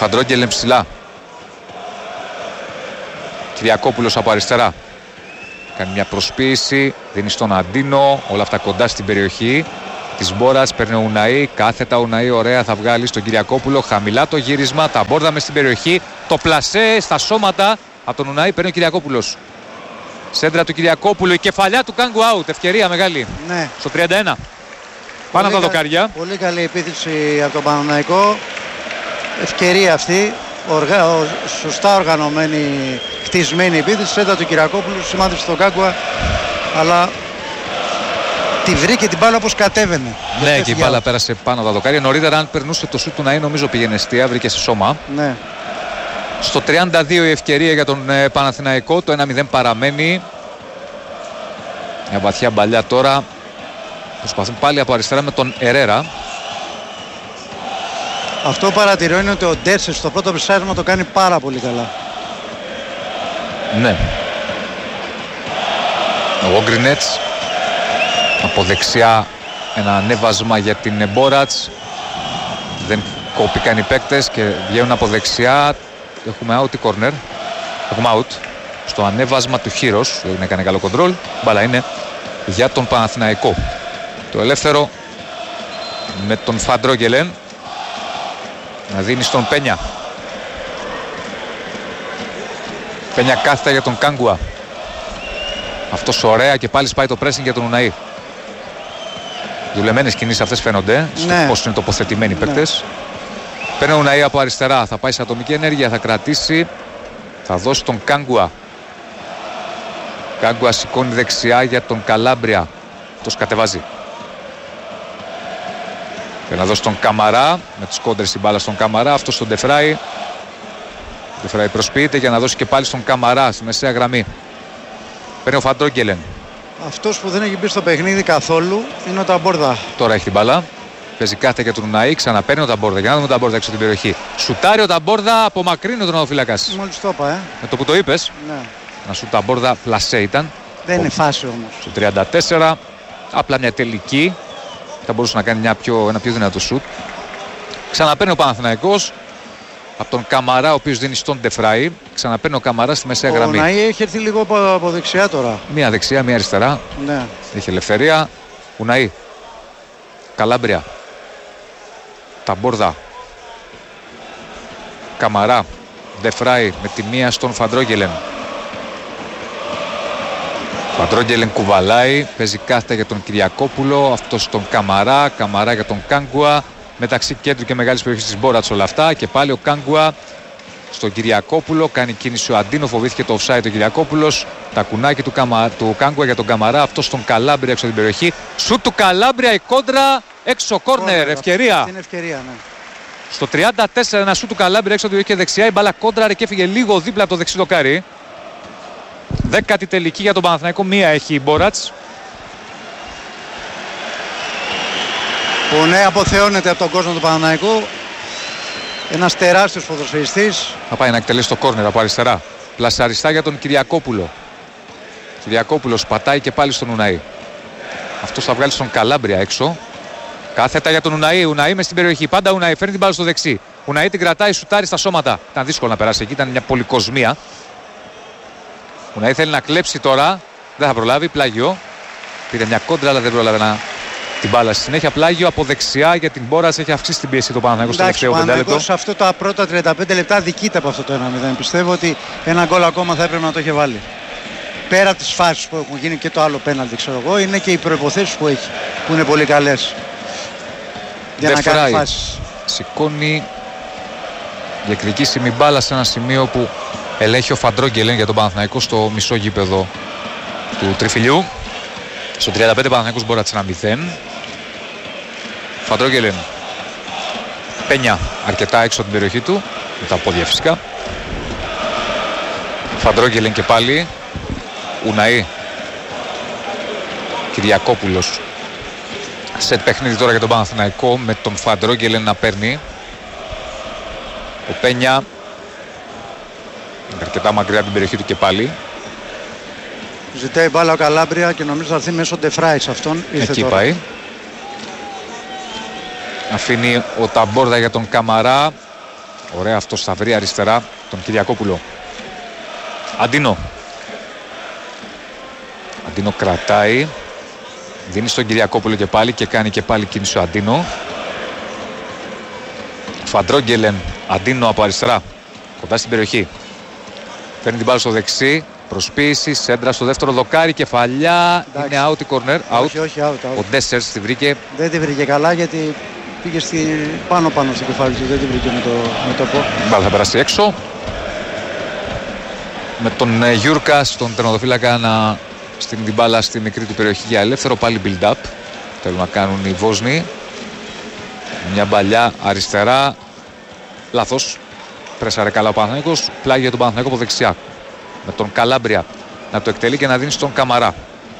Φαντρόγγελεν ψηλά. Κυριακόπουλος από αριστερά. Κάνει μια προσποίηση, δίνει στον Αντίνο, όλα αυτά κοντά στην περιοχή της Μπόρας. Παίρνει ο Ουναή, κάθετα ο Ουναή, ωραία, θα βγάλει στον Κυριακόπουλο. Χαμηλά το γύρισμα, τα μπόρδα μες στην περιοχή. Το πλασέ στα σώματα από τον Ουναή, παίρνει ο Κυριακόπουλος. Σέντρα του Κυριακόπουλου, η κεφαλιά του Κάγκου out. Ευκαιρία μεγάλη. Ναι. Στο 31. Πάνω από τα δοκάρια. Πολύ καλή επίθεση από τον Παναθηναϊκό. Ευκαιρία αυτή. Σωστά οργανωμένη, χτισμένη επίθεση. Σέντρα του Κυριακόπουλου, σημάδεψε τον Κάγκουα. Αλλά τη βρήκε την μπάλα όπως κατέβαινε. Ναι, και η μπάλα πέρασε πάνω από τα δοκάρια. Νωρίτερα, αν περνούσε το σούτ του Ναή, νομίζω πήγαινε εστία, βρήκε σε σώμα. Ναι. Στο 32 η ευκαιρία για τον Παναθηναϊκό. Το 1-0 παραμένει. Μια βαθιά μπαλιά τώρα. Προσπαθούν πάλι από αριστερά με τον Ερέρα. Αυτό που παρατηρώ είναι ότι ο Ντέρσες στο πρώτο πρισάρισμα το κάνει πάρα πολύ καλά. Ναι. Ο Γκρινέτς. Από δεξιά ένα ανέβασμα για την Μπόρατς. Δεν κόπηκαν οι παίκτες και βγαίνουν από δεξιά. Έχουμε out ή corner. Έχουμε out. Στο ανέβασμα του Χίρος. Δεν έκανε καλό κοντρόλ. Μπάλα είναι για τον Παναθηναϊκό. Το ελεύθερο με τον Φαντρόγγελεν να δίνει στον Πένια. Πένια κάθετα για τον Κάγκουα. Αυτός ωραία και πάλι σπάει το pressing για τον Ουναή. Δουλεμένες κινήσεις αυτές φαίνονται. Ναι. Στο πώς είναι τοποθετημένοι οι παίκτες. Παίρνει ο Ουναή από αριστερά. Θα πάει σε ατομική ενέργεια. Θα κρατήσει. Θα δώσει τον Κάγκουα. Κάγκουα σηκώνει δεξιά για τον Καλάμπρια. Αυτός κατεβάζει. Και να δώσει τον Καμαρά. Με τις κόντρες την μπάλα στον Καμαρά. Αυτός τον Ντεφράι. Ντεφράι προσποιείται για να δώσει και πάλι στον Καμαρά στη μεσαία γραμμή. Παίρνει ο Φαντρόγγελεν. Αυτός που δεν έχει μπει στο παιχνίδι καθόλου είναι ο Ταμπόρδα. Τώρα έχει την μπάλα. Παίζει κάθε για τον Ουναή. Ξαναπαίρνει ο Ταμπόρδα. Για να δούμε τον Ταμπόρδα έξω από την περιοχή. Σουτάρει ο Ταμπόρδα. Απομακρύνει ο τερματοφύλακας. Μόλις το είπα, Με το που το είπες. Ναι. Να σου Ταμπόρδα πλασέ ήταν. Δεν είναι φάση όμως. Στο 34. Απλά μια τελική. Θα μπορούσε να κάνει ένα πιο δυνατό σουτ. Ξαναπαίρνει ο Παναθηναϊκός από τον Καμαρά, ο οποίος δίνει στον Ντεφράι. Ξαναπαίρνει ο Καμαρά στη μεσαία γραμμή. Ο Ναή έχει έρθει λίγο από δεξιά τώρα. Μία δεξιά, μία αριστερά. Ναι. Έχει ελευθερία. Ουναή. Καλάμπρια. Ταμπόρδα. Καμαρά. Ντεφράι με τη μία στον Φαντρόγγελεν. Φαντρόγγελεν κουβαλάει. Παίζει κάθετα για τον Κυριακόπουλο. Αυτός τον Καμαρά. Καμαρά για τον Κάγκουα. Μεταξύ κέντρου και μεγάλης περιοχής της Μπόρατς όλα αυτά. Και πάλι ο Κάγκουα στον Κυριακόπουλο. Κάνει κίνηση ο Αντίνο. Φοβήθηκε το offside ο Κυριακόπουλος. Τα κουνάκι του Κάγκουα για τον Καμαρά. Αυτός τον Καλάμπρια έξω από την περιοχή. Σουτ του Καλάμπρια, η κόντρα έξω. Κόρνερ. Ευκαιρία. Είναι ευκαιρία, ναι. Στο 34 ένα σουτ του Καλάμπρια έξω από την περιοχή και δεξιά. Η μπάλα κόντρα και έφυγε λίγο δίπλα από το δεξί δοκάρι. 10η τελική για τον Παναθηναϊκό. Μία έχει η Μπόρατς. Ο Νέα αποθεώνεται από τον κόσμο του Παναθηναϊκού. Ένας τεράστιος ποδοσφαιριστής. Θα πάει να εκτελέσει το κόρνερ από αριστερά. Πλασαριστά για τον Κυριακόπουλο. Κυριακόπουλος πατάει και πάλι στον Ουναή. Αυτός θα βγάλει στον Καλάμπρια έξω. Κάθετα για τον Ουναή. Ουναή μες στην περιοχή. Πάντα Ουναή φέρνει την μπάλα στο δεξί. Ουναή την κρατάει, σουτάρει στα σώματα. Ήταν δύσκολο να περάσει εκεί. Ήταν μια πολυκοσμία. Ουναή θέλει να κλέψει τώρα. Δεν θα προλάβει. Πλάγιο. Πήρε μια κόντρα αλλά δεν προλάβει να την μπάλα. Στη συνέχεια πλάγιο από δεξιά για την Μπόρας. Έχει αυξήσει την πίεση του Παναθηναϊκού στο τελευταίο 5 λεπτό. Σε αυτό τα πρώτα 35 λεπτά δικείται από αυτό το 1-0. Πιστεύω ότι ένα γκολ ακόμα θα έπρεπε να το είχε βάλει. Πέρα από τις φάσεις που έχουν γίνει και το άλλο πέναλτι, ξέρω εγώ, είναι και οι προϋποθέσεις που έχει, που είναι πολύ καλές για να κάνει φάσεις. Σηκώνει διεκδικήσιμη μπάλα σε ένα σημείο που ελέγχει ο Φαντρόγγελεν για τον Παναθηναϊκό στο μισό γήπεδο του Τριφυλιού. Στο 35 Παναθηναϊκός μπορεί να 0. Φαντρόγγελεν. Πένια αρκετά έξω από την περιοχή του, με τα πόδια φυσικά. Φαντρόγγελεν και πάλι. Ουναή. Κυριακόπουλος. Σετ παιχνίδι τώρα για τον Παναθηναϊκό με τον Φαντρόγγελεν να παίρνει. Ο Πένια αρκετά μακριά από την περιοχή του και πάλι. Ζητάει μπάλα ο Καλάμπρια και νομίζω θα έρθει μέσω Ντεφράι σε αυτόν. Εκεί τώρα. πάει. Αφήνει ο Ταμπόρδα για τον Καμαρά. Ωραία, αυτός θα βρει αριστερά τον Κυριακόπουλο. Αντίνο. Αντίνο κρατάει. Δίνει στον Κυριακόπουλο και πάλι και κάνει και πάλι κίνηση ο Αντίνο. Φαντρόγγελεν, Αντίνο από αριστερά. Κοντά στην περιοχή. Παίρνει την μπάλα στο δεξί. Προσποίηση, σέντρα στο δεύτερο δοκάρι, κεφαλιά. Εντάξει. Είναι out η corner. Out. Όχι, out. Ο Ντέσσερς τη βρήκε. Δεν τη βρήκε καλά γιατί πήγε πάνω στο κεφάλι του. Δεν τη βρήκε με το πω. Η μπάλα θα περάσει έξω. Με τον Γιούρκα, τον τερματοφύλακα, να στείλει την μπάλα στη μικρή του περιοχή για ελεύθερο. Πάλι build-up. Θέλουν να κάνουν οι Βόσνοι. Μια μπαλιά αριστερά. Λάθος. Πρέσαρε καλά ο Παναθηναϊκός. Πλάγει για τον Παναθηναϊκό από δεξιά. Με τον Καλάμπρια να το εκτελεί και να δίνει στον Καμαρά.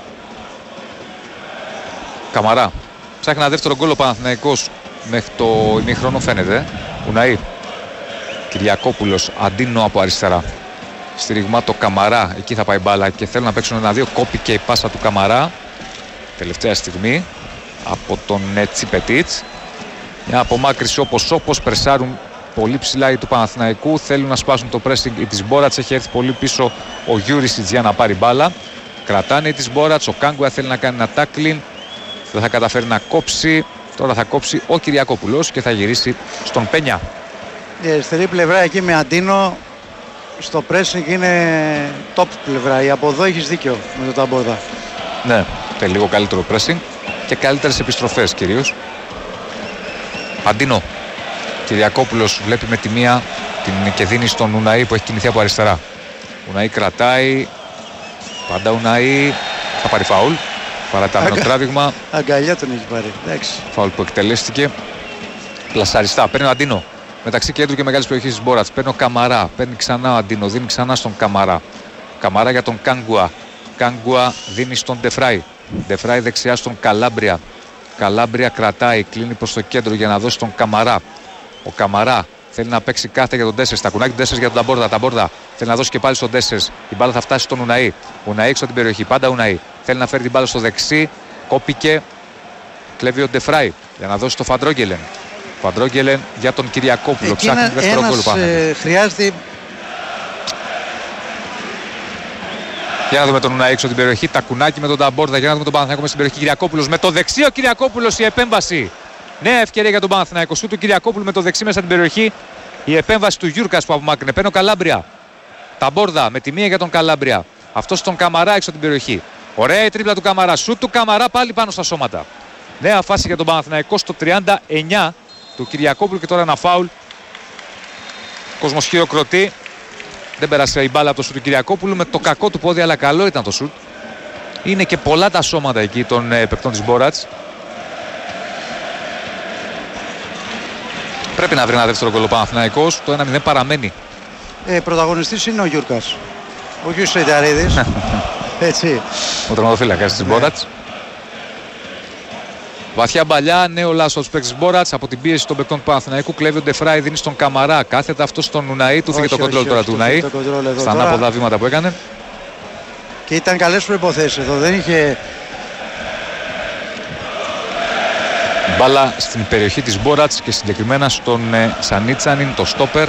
Καμαρά. Ψάχνει ένα δεύτερο γκολ ο Παναθηναϊκός μέχρι το ημίχρονο, φαίνεται. Ουναή. Κυριακόπουλος, Αντίνο από αριστερά. Στηριγμά το Καμαρά. Εκεί θα πάει μπάλα και θέλουν να παίξουν ένα-δύο. Κόπηκε η πάσα του Καμαρά. Τελευταία στιγμή από τον Τσιπετίτς. Μια απομάκρυση όπως πρεσάρουν πολύ ψηλά οι του Παναθηναϊκού. Θέλουν να σπάσουν το pressing της Μπόρατς. Έχει έρθει πολύ πίσω ο Γιούρισιτς για να πάρει μπάλα. Κρατάνε της Μπόρατς. Ο Κάγκουα θέλει να κάνει ένα tackling. Δεν θα καταφέρει να κόψει. Τώρα θα κόψει ο Κυριακόπουλος και θα γυρίσει στον Πένια. Η αριστερή πλευρά εκεί με Αντίνο στο pressing είναι top πλευρά. Η από εδώ έχεις δίκιο με το Ταμπόρδα. Ναι, θέλει λίγο καλύτερο pressing και καλύτερες επιστροφές κυρίως. Αντίνο. Κυριακόπουλος βλέπει με τη μία και δίνει στον Ουναή που έχει κινηθεί από αριστερά. Ουναή κρατάει. Πάντα Ουναή. Θα πάρει φάουλ. Παραταμένο τράβηγμα. Αγκαλιά τον έχει πάρει. Εντάξει. Φάουλ που εκτελέστηκε. Πλασαριστά. Παίρνει ο Αντίνο. Μεταξύ κέντρου και μεγάλης περιοχής της Μπόρατς. Παίρνει ο Καμαρά. Παίρνει ξανά ο Αντίνο. Δίνει ξανά στον Καμαρά. Καμαρά για τον Κάγκουα. Κάγκουα δίνει στον Ντεφράι. Ντεφράι δεξιά στον Καλάμπρια. Καλάμπρια κρατάει. Κλείνει προς το κέντρο για να δώσει τον Καμαρά. Ο Καμαρά θέλει να παίξει κάθε για τον Ντέσσερς. Τα κουνάκι του Ντέσσερς για τον Ταμπόρδα. Ταμπόρδα θέλει να δώσει και πάλι στον Ντέσσερς. Η μπάλα θα φτάσει στον Ουναή. Ουναή έξω από την περιοχή. Πάντα Ουναή. Θέλει να φέρει την μπάλα στο δεξί. Κόπηκε. Κλέβει ο Ντεφράι για να δώσει το Φαντρόγγελεν. Φαντρόγγελεν για τον Κυριακόπουλο. Ψάχνει το δεύτερο γκολ πάνω. Χρειάζεται. Για να δούμε τον Ουναή έξω από την περιοχή. Τα κουνάκι με τον Ταμπόρδα. Για να δούμε τον Παναθηναϊκό στην περιοχή. Κυριακόπουλος με το δεξί. Ο Κυριακόπουλος η επέμβαση. Νέα ευκαιρία για τον Παναθηναϊκό. Σου του Κυριακόπουλου με το δεξί μέσα στην περιοχή. Η επέμβαση του Γιούρκας που απομάκρυνε. Παίρνει ο Καλάμπρια. Ταμπόρδα με τη μία για τον Καλάμπρια. Αυτό τον Καμαρά έξω από την περιοχή. Ωραία η τρίπλα του Καμαρά. Σου του Καμαρά πάλι πάνω στα σώματα. Νέα φάση για τον Παναθηναϊκό στο 39 του Κυριακόπουλου και τώρα ένα φάουλ. Κόσμος χειροκροτεί. Δεν πέρασε η μπάλα από το σουτ του Κυριακόπουλου με το κακό του πόδι, αλλά καλό ήταν το σουτ. Είναι και πολλά τα σώματα εκεί των παικτών της Μπόρατς. Πρέπει να βρει ένα δεύτερο γκολ ο Παναθηναϊκός. Το 1-0 παραμένει. Πρωταγωνιστής είναι ο Γιούρκας. Ο Γιούς Σενταρίδης. Έτσι. Ο τερματοφύλακας της Μπόρατς. Βαθιά μπαλιά, νέο λάθος από τους παίκτες της Μπόρατς. Από την πίεση των παικτών του Παναθηναϊκού κλέβει ο Ντεφράι, δίνει στον Καμαρά. Κάθετα αυτό στον Ουναή. Του φύγε το κοντρόλ τώρα του Ουναή. Στα ανάποδα βήματα που έκανε. Και ήταν καλές προϋποθέσεις εδώ. Δεν είχε. Μπάλα στην περιοχή της Μπόρατς και συγκεκριμένα στον Σανίτσανιν, το στόπερ.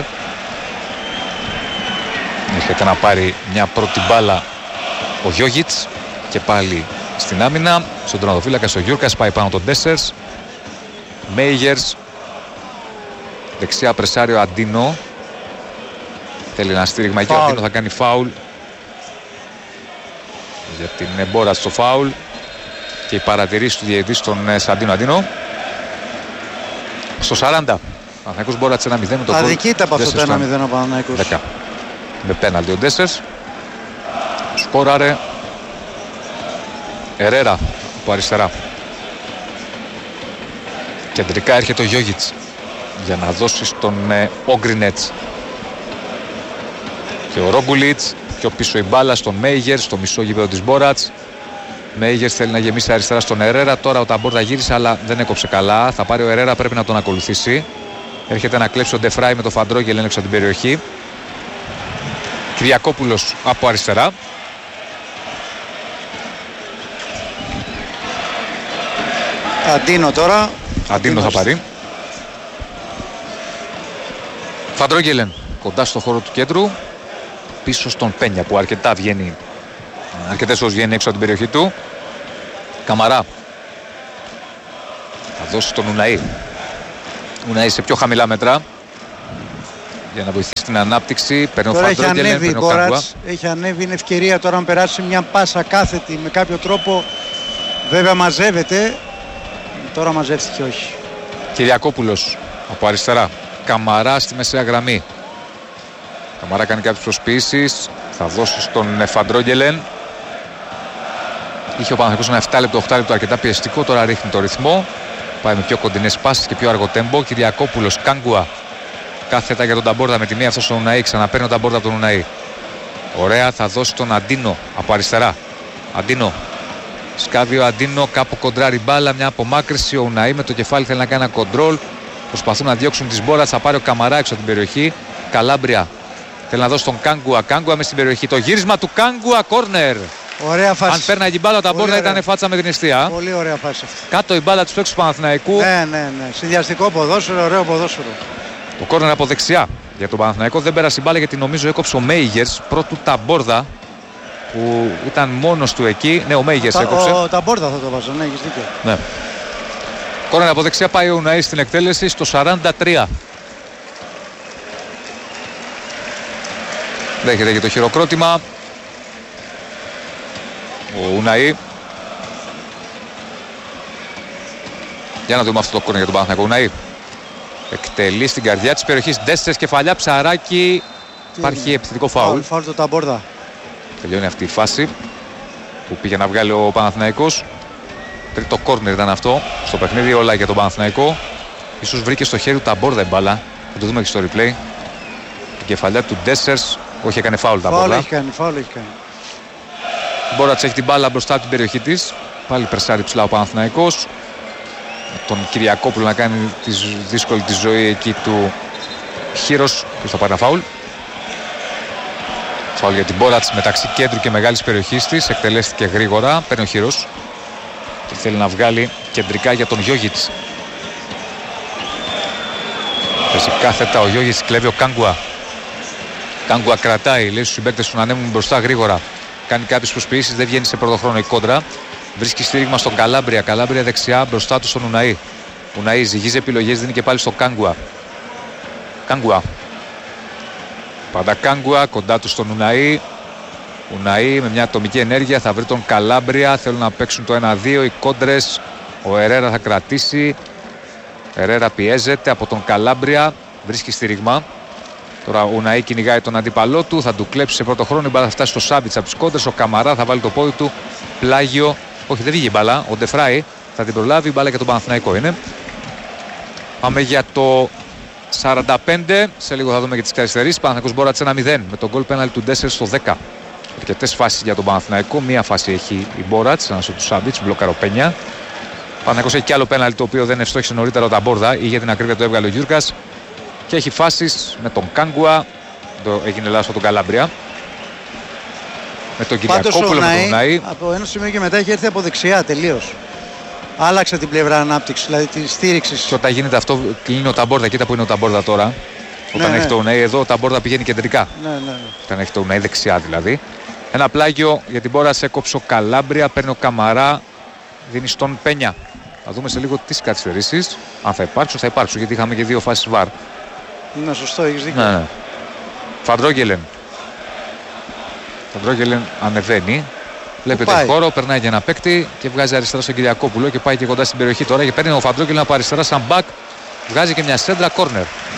Έρχεται να πάρει μια πρώτη μπάλα ο Γιόγιτς και πάλι στην άμυνα. Στον τερματοφύλακα ο Γιούρκας πάει πάνω τον Ντέσσερς. Μέιγερς. Δεξιά πρεσάριο Αντίνο. Θέλει ένα στήριγμα εκεί. Ο Αντίνο θα κάνει φάουλ. Για την Μπόρατς στο φάουλ. Και η παρατηρήση του διαιτητή στον Σαντίνο Αντίνο. Στο 40. Παναθηναϊκός Μπόρατς 1-0 με το γκολ. Αδικείται από αυτό το 1-0 ο Παναθηναϊκός. 10. Με πέναλτι ο Ντέσσερς. Σκόραρε Ερέρα από αριστερά. Κεντρικά έρχεται ο Γιόγιτς για να δώσει στον Όγκρινετς. Και ο Ρόγκουλιτς πιο πίσω η μπάλα στον Μέιγερ, στο μισό γήπεδο της Μπόρατς. Μέιγερ θέλει να γεμίσει αριστερά στον Ερέρα. Τώρα ο Ταμπόρδα γύρισε αλλά δεν έκοψε καλά. Θα πάρει ο Ερέρα, πρέπει να τον ακολουθήσει. Έρχεται να κλέψει ο Ντεφράι με το Φαντρόγγελ έξω από την περιοχή. Κυριακόπουλος από αριστερά. Αντίνο τώρα. Αντίνο θα πάρει. Φαντρόγγελεν κοντά στο χώρο του κέντρου. Πίσω στον Πένια που αρκετά βγαίνει Αρκετές ώρες βγαίνει έξω από την περιοχή του. Καμαρά. Θα δώσει στον Ουναή. Ουναή σε πιο χαμηλά μέτρα για να βοηθήσει την ανάπτυξη. Παίρνει ο Φαντρόγγελεν, παίρνει ο Κάγκουα. Έχει ανέβει, είναι ευκαιρία τώρα να περάσει μια πάσα κάθετη με κάποιο τρόπο. Βέβαια μαζεύεται. Τώρα μαζεύτηκε όχι. Κυριακόπουλος από αριστερά. Καμαρά στη μεσαία γραμμή. Καμαρά κάνει κάποιες προσποιήσεις. Θα δώσει στον Φαντρόγγελεν. Είχε ο Παναθηναϊκός ένα 7 λεπτό αρκετά πιεστικό. Τώρα ρίχνει το ρυθμό. Πάει με πιο κοντινές πάσεις και πιο αργό τέμπο. Κυριακόπουλος, Κάγκουα. Κάθετα για τον Ταμπόρδα με τη μία αυτό στον Ουναή. Ξαναπαίρνει τον Ταμπόρδα από τον Ουναή. Ωραία, θα δώσει τον Αντίνο από αριστερά. Αντίνο. Σκάβει ο Αντίνο, κάπου κοντράρει μπάλα. Μια απομάκρυση. Ο Ουναή με το κεφάλι θέλει να κάνει ένα κοντρόλ. Προσπαθούν να διώξουν τις μπόρας. Θα πάρει ο Καμαρά έξω από την περιοχή. Καλάμπρια. Θέλει να δώσει τον Κάγκουα. Κάγκουα μες στην περιοχή. Το γύρισμα του Κάγκουα, κόρνερ. Ωραία φάση. Αν πέρναγε η μπάλα, τα Ταμπόρδα ήταν φάτσα με την αιστεία. Πολύ ωραία φάση αυτή. Κάτω η μπάλα του έξω του Παναθηναϊκού. Ναι. Συνδυαστικό ποδόσφαιρο, ωραίο ποδόσφαιρο. Το κόρνερ από δεξιά για τον Παναθηναϊκό. Δεν πέρασε η μπάλα γιατί νομίζω έκοψε ο Μέιγερς πρώτου Ταμπόρδα που ήταν μόνος του εκεί. Ναι, ο Μέιγερς έκοψε. Ο Ταμπόρδα θα το βάζω, ναι, έχεις δίκιο. Ναι. Κόρνερ από δεξιά, πάει ο Ουναή στην εκτέλεση στο 43. Δέχεται και το χειροκρότημα ο Ουναή. Για να δούμε αυτό το κόρνερ για τον Παναθηναϊκό. Ουναή εκτελεί στην καρδιά της περιοχής. Ντέσσερς, κεφαλιά, Ψαράκι. Υπάρχει επιθετικό φάουλ. Φάουλ του Ταμπόρδα. Τελειώνει αυτή η φάση που πήγε να βγάλει ο Παναθηναϊκός. Τρίτο κόρνερ ήταν αυτό στο παιχνίδι, όλα για τον Παναθηναϊκό. Ίσως βρήκε στο χέρι του Ταμπόρδα η μπάλα. Θα το δούμε και στο replay. Η κεφαλιά του Ντέσσερς. Όχι, έκανε φάουλ Ταμπόρδα. Φάουλ έχει κάνει. Μπόρατς έχει την μπάλα μπροστά από την περιοχή της. Πάλι περσάρει ψηλά ο Παναθηναϊκός. Τον Κυριακόπουλο να κάνει τη δύσκολη τη ζωή εκεί του Χύρος. Ποιος θα πάρει ένα φάουλ. Φάουλ για την Μπόρατς μεταξύ κέντρου και μεγάλης περιοχής της. Εκτελέστηκε γρήγορα. Παίρνει ο Χύρος και θέλει να βγάλει κεντρικά για τον Γιόγιτς. Πέσει κάθετα ο Γιόγιτς, κλέβει ο Κάγκουα. Κάγκουα κρατάει, λέει στους συμπαίκτες του να ανέβουν μπροστά γρήγορα. Κάνει κάποιες προσποιήσεις, δεν βγαίνει σε πρωτοχρόνο η κόντρα. Βρίσκει στήριγμα στον Καλάμπρια. Καλάμπρια δεξιά, μπροστά του στον Ουναή. Ουναή ζυγίζει επιλογές, δίνει και πάλι στο Κάγκουα. Κάγκουα. Πάντα Κάγκουα, κοντά του στον Ουναή. Ουναή με μια ατομική ενέργεια θα βρει τον Καλάμπρια. Θέλουν να παίξουν το 1-2. Οι κόντρες. Ο Ερέρα θα κρατήσει. Ερέρα πιέζεται από τον Καλάμπρια. Βρίσκει στήριγμα. Τώρα ο Ουναή κυνηγάει τον αντίπαλό του. Θα του κλέψει σε πρώτο χρόνο. Η μπάλα θα φτάσει στο Σάβιτς από τις κόντρες. Ο Καμαρά θα βάλει το πόδι του. Πλάγιο. Όχι, δεν βγήκε η μπάλα. Ο Ντεφράι θα την προλάβει. Η μπάλα για τον Παναθηναϊκό είναι. Πάμε για το 45. Σε λίγο θα δούμε και τις καθυστερήσεις. Παναθηναϊκός Μπόρατς 1-0 με τον γκολ πέναλτι του Ντέσσερ στο 10. Αρκετές φάσεις για τον Παναθηναϊκό. Μία φάση έχει η Μπόρατς, ένα του Σάμπιτς, μπλοκαροπένια. Ο Παναθηναϊκός έχει και άλλο πέναλτι το οποίο δεν ευστόχησε νωρίτερα ο Ταμπόρδα ή για την ακρίβεια το έβγαλε ο Γιούρκας. Και έχει φάσεις με τον Κάγκουα. Έγινε λάθος από τον Καλάμπρια. Με τον Κυριακόπουλο, με τον Ουναή. Από ένα σημείο και μετά έχει έρθει από δεξιά τελείως. Άλλαξε την πλευρά ανάπτυξης, δηλαδή τη στήριξη. Και όταν γίνεται αυτό, κλείνει ο Ταμπόρδα. Κοίτα που είναι ο Ταμπόρδα τώρα. Όταν έχει το Ουναή εδώ, ο Ταμπόρδα πηγαίνει κεντρικά. Ναι. Όταν έχει το Ουναή δεξιά δηλαδή. Ένα πλάγιο για την Μπόρατς, έκοψε ο Καλάμπρια. Παίρνει ο Καμαρά. Δίνει στον Πένια. Θα δούμε σε λίγο τις καθυστερήσεις. Αν θα υπάρξουν, γιατί είχαμε και δύο φάσεις βαρ. Ναι, σωστό, έχεις δίκιο. Ναι. Φαντρόγγελεν. Φαντρόγγελεν ανεβαίνει. Βλέπετε χώρο, περνάει για ένα παίκτη και βγάζει αριστερά στον Κυριακόπουλο και πάει και κοντά στην περιοχή τώρα. Και παίρνει ο Φαντρόγγελεν από αριστερά σαν μπακ. Βγάζει και μια σέντρα κόρνερ.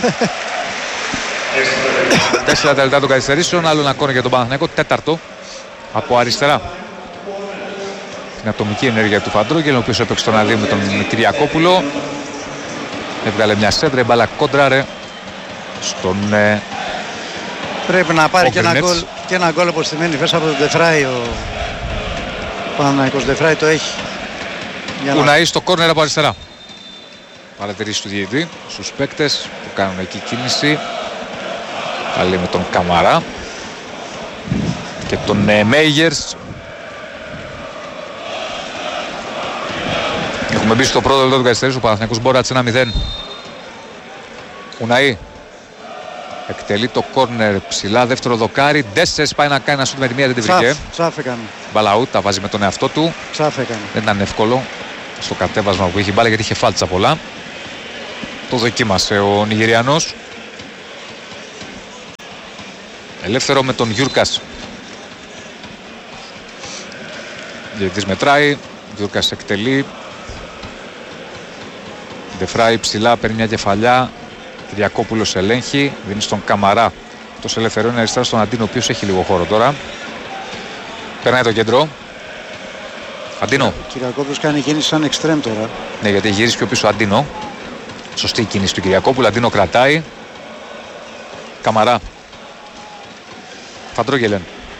4 λεπτά των καθυστερήσεων. Άλλο ένα κόρνερ για τον Παναθηναϊκό. Τέταρτο από αριστερά. Την ατομική ενέργεια του Φαντρόγγελεν, ο οποίος έπαιξε τον αδείο με τον Κυριακόπουλο. Έβγαλε μια σέντρα, η μπάλα κόντραρε στον. Πρέπει να πάρει και ένα γκολ αποστημένη φέσα από τον Ντεφράι. Ο Παναθηναϊκός Ντεφράι το έχει. Ουναή στο κόρνερ από αριστερά. Παρατηρήσει του διαιτητή στους παίκτες που κάνουν εκεί κίνηση. Πάλι με τον Καμαρά και τον Μέιγερς. Έχουμε μπει στο πρώτο λεπτό του καθυστερήσεων. Ο Παναθηναϊκός Μπόρατς 1-0. Ουναή. Εκτελεί το κόρνερ ψηλά, δεύτερο δοκάρι. Ντέσσερς πάει να κάνει ένα σούτ με τη μία, δεν τη βρήκε. Ψάφ έκανε. Μπαλαούτ, τα βάζει με τον εαυτό του. Ψάφ έκανε. Δεν ήταν εύκολο στο κατέβασμα που είχε μπάλα γιατί είχε φάλτσα πολλά. Το δοκίμασε ο Νιγηριανός. Ελεύθερο με τον Γιούρκας. Διαιτητής μετράει. Γιούρκας εκτελεί. Ντεφράι ψηλά, παίρνει μια κεφαλιά. Κυριακόπουλος ελέγχει. Δίνει στον Καμαρά. Το ελευθερώνει αριστερά στον Αντίνο, ο οποίος έχει λίγο χώρο τώρα. Περνάει το κέντρο. Αντίνο. Ο Κυριακόπουλος κάνει κίνηση σαν εξτρέμ τώρα. Ναι, γιατί γυρίζει πιο πίσω ο Αντίνο. Σωστή κίνηση του Κυριακόπουλου. Αντίνο κρατάει. Καμαρά. Φαντρόγελεν.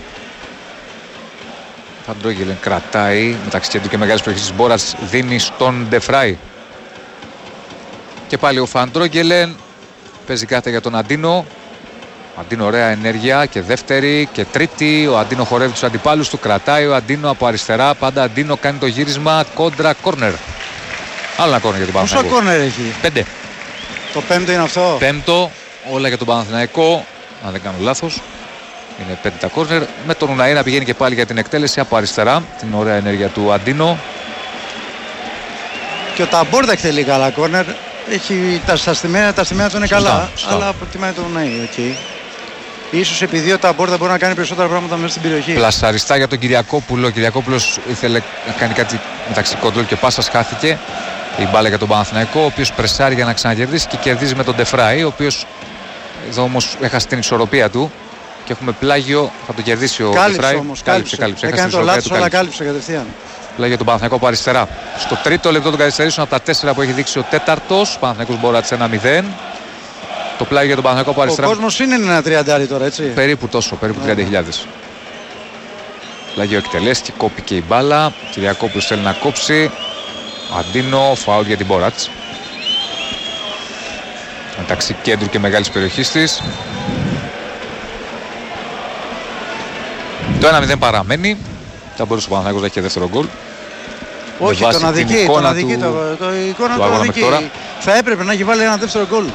Φαντρόγελεν κρατάει. Μεταξύ κέντρου και μεγάλης περιοχής της Μπόρας δίνει στον Ντεφράι. Και πάλι ο Φαντρόγελεν. Παίζει κάθετα για τον Αντίνο. Ο Αντίνο ωραία ενέργεια και δεύτερη και τρίτη. Ο Αντίνο χορεύει τους αντιπάλους του. Κρατάει ο Αντίνο από αριστερά. Πάντα Αντίνο κάνει το γύρισμα κόντρα κόρνερ. Άλλο ένα κόρνερ για τον Παναθηναϊκό. Πόσο κόρνερ έχει? 5. Το πέμπτο είναι αυτό. Πέμπτο, όλα για τον Παναθηναϊκό. Αν δεν κάνω λάθος. Είναι 5 τα κόρνερ. Με τον Ουναή να πηγαίνει και πάλι για την εκτέλεση από αριστερά. Την ωραία ενέργεια του Αντίνο. Και ο Ταμπόρδα εκτελεί καλά κόρνερ. Έχει τα στημένα του είναι καλά. Σωστά. Αλλά προτιμάει τον Ουναή. Okay. Ίσως επειδή ο Ταμπόρδα μπορεί να κάνει περισσότερα πράγματα μέσα στην περιοχή. Πλασαριστά για τον Κυριακόπουλο. Ο Κυριακόπουλος ήθελε να κάνει κάτι μεταξύ κοντρόλ και πάσας, χάθηκε η μπάλα για τον Παναθηναϊκό, ο οποίος πρεσάρει για να ξανακερδίσει και κερδίζει με τον Ντεφράι, ο οποίος εδώ όμως έχασε την ισορροπία του και έχουμε πλάγιο, θα το κερδίσει ο Ντεφράι. Κάλυψε. Έκανε το λάθος, αλλά κάλυψε κατευθείαν. Πλάγιο τον Παναθηναϊκό από αριστερά. Στο τρίτο λεπτό των καθυστερήσεων από τα 4 που έχει δείξει ο τέταρτος, ο Παναθηναϊκός Μπόρας 1-0. Το πλάγιο για τον Παναθηναϊκό από αριστερά. Ο κόσμος είναι ένα 30 τώρα, έτσι. Περίπου τόσο, περίπου 30.000. Πλάγιο εκτελέστηκε, κόπηκε η μπάλα. Κυριακόπουλος θέλει να κόψει. Αντίνο, φάουλ για την Μπόρατς. Μεταξύ κέντρου και μεγάλης περιοχής της. Το 1-0 παραμένει. Θα μπορούσε ο Παναθηναϊκός να έχει και δεύτερο γκολ. Όχι, τον αδικεί. Θα έπρεπε να έχει βάλει ένα δεύτερο γκολ.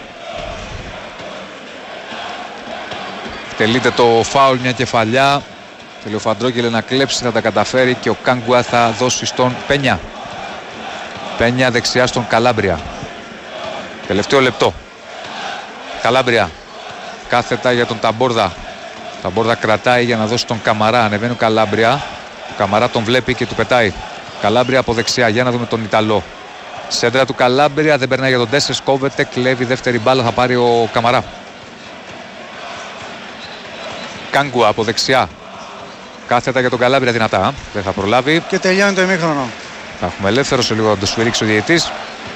Τελείται το φάουλ, μια κεφαλιά. Θέλει ο Φαντρόγγελε να κλέψει, θα τα καταφέρει και ο Κάγκουα θα δώσει στον Πένια. Πένια δεξιά στον Καλάμπρια. Τελευταίο λεπτό. Καλάμπρια. Κάθετα για τον Ταμπόρδα. Ταμπόρδα κρατάει για να δώσει τον Καμαρά. Ανεβαίνει ο Καλάμπρια. Ο Καμαρά τον βλέπει και του πετάει. Καλάμπρια από δεξιά. Για να δούμε τον Ιταλό. Σέντρα του Καλάμπρια. Δεν περνάει για τον Ντέσσερς. Κόβεται. Κλέβει δεύτερη μπάλα. Θα πάρει ο Καμαρά. Κάγκουα από δεξιά. Κάθετα για τον Καλάμπρια δυνατά. Δεν θα προλάβει. Και τελειώνει το ημίχρονο. Θα έχουμε ελεύθερο σε λίγο να το σφυρίξει ο διαιτητής.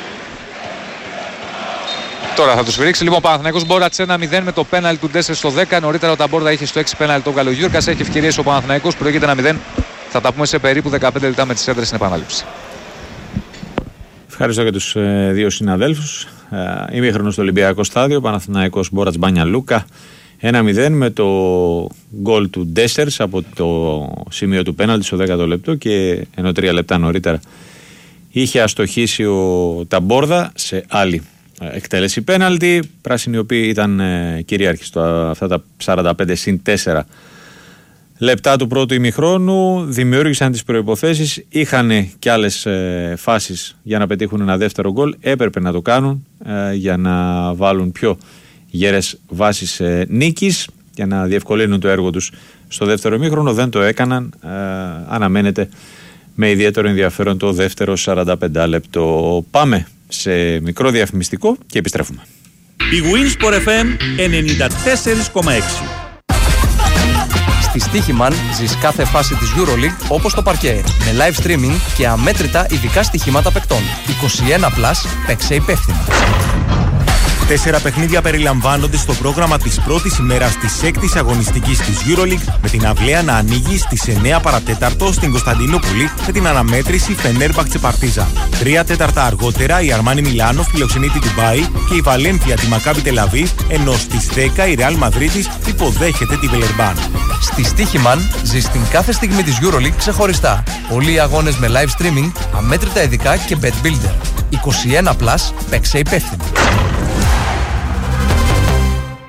Τώρα θα το σφυρίξει. Λοιπόν, Παναθηναϊκός Μπόρατς 1-0 με το πέναλ του Ντέσσερς στο 10. Νωρίτερα ο Ταμπόρδα είχε στο 6 πέναλ το βγάλε ο Γιούρκας. Έχει ευκαιρίες ο Παναθηναϊκός. Προηγείται 1-0. Θα τα πούμε σε περίπου 15 λεπτά με τις έντρες στην επανάληψη. Ευχαριστώ και τους δύο συναδέλφους. Ημίχρονο στο Ολυμπιακό Στάδιο. Παναθηναϊκός Μπόρατς Μπάνια Λούκα. 1-0 με το γκολ του Ντέσσερς από το σημείο του πέναλτι στο 10ο λεπτό, και ενώ 3 λεπτά νωρίτερα είχε αστοχήσει ο Ταμπόρδα σε άλλη εκτέλεση πέναλτι. Πράσινοι οι οποίοι ήταν κυρίαρχοι αυτά τα 45+4 λεπτά του πρώτου ημιχρόνου, δημιούργησαν τις προϋποθέσεις, είχαν και άλλες φάσεις για να πετύχουν ένα δεύτερο γκολ, έπρεπε να το κάνουν για να βάλουν πιο γέρες βάσεις νίκης, για να διευκολύνουν το έργο τους στο δεύτερο ημίχρονο. Δεν το έκαναν. Αναμένεται με ιδιαίτερο ενδιαφέρον το δεύτερο 45 λεπτό. Πάμε σε μικρό διαφημιστικό και επιστρέφουμε. Η Winsport FM 94,6. Στη Στοίχημαν ζεις κάθε φάση της EuroLeague όπως το παρκέ, με live streaming και αμέτρητα ειδικά στοιχήματα παικτών. 21+, παίξε υπεύθυνα. 4 παιχνίδια περιλαμβάνονται στο πρόγραμμα της πρώτης ημέρας της 6ης αγωνιστικής της EuroLeague, με την αυλαία να ανοίγει στις 9 παρατέταρτο στην Κωνσταντινούπολη με την αναμέτρηση Φενέρμπαχτσε Παρτίζαν. 3 τέταρτα αργότερα η Αρμάνι Μιλάνο φιλοξενεί τη Ντουμπάι και η Βαλένθια τη Μακάμπι Τελαβίβ, ενώ στις 10 η Ρεάλ Μαδρίτης υποδέχεται τη Βιλερμπάν. Στη Στοίχημαν ζεις την κάθε στιγμή της EuroLeague ξεχωριστά. Πολλοί οι αγώνες με live streaming, αμέτρητα ειδικά και bet builder. 21+, παίξε υπεύθυνα.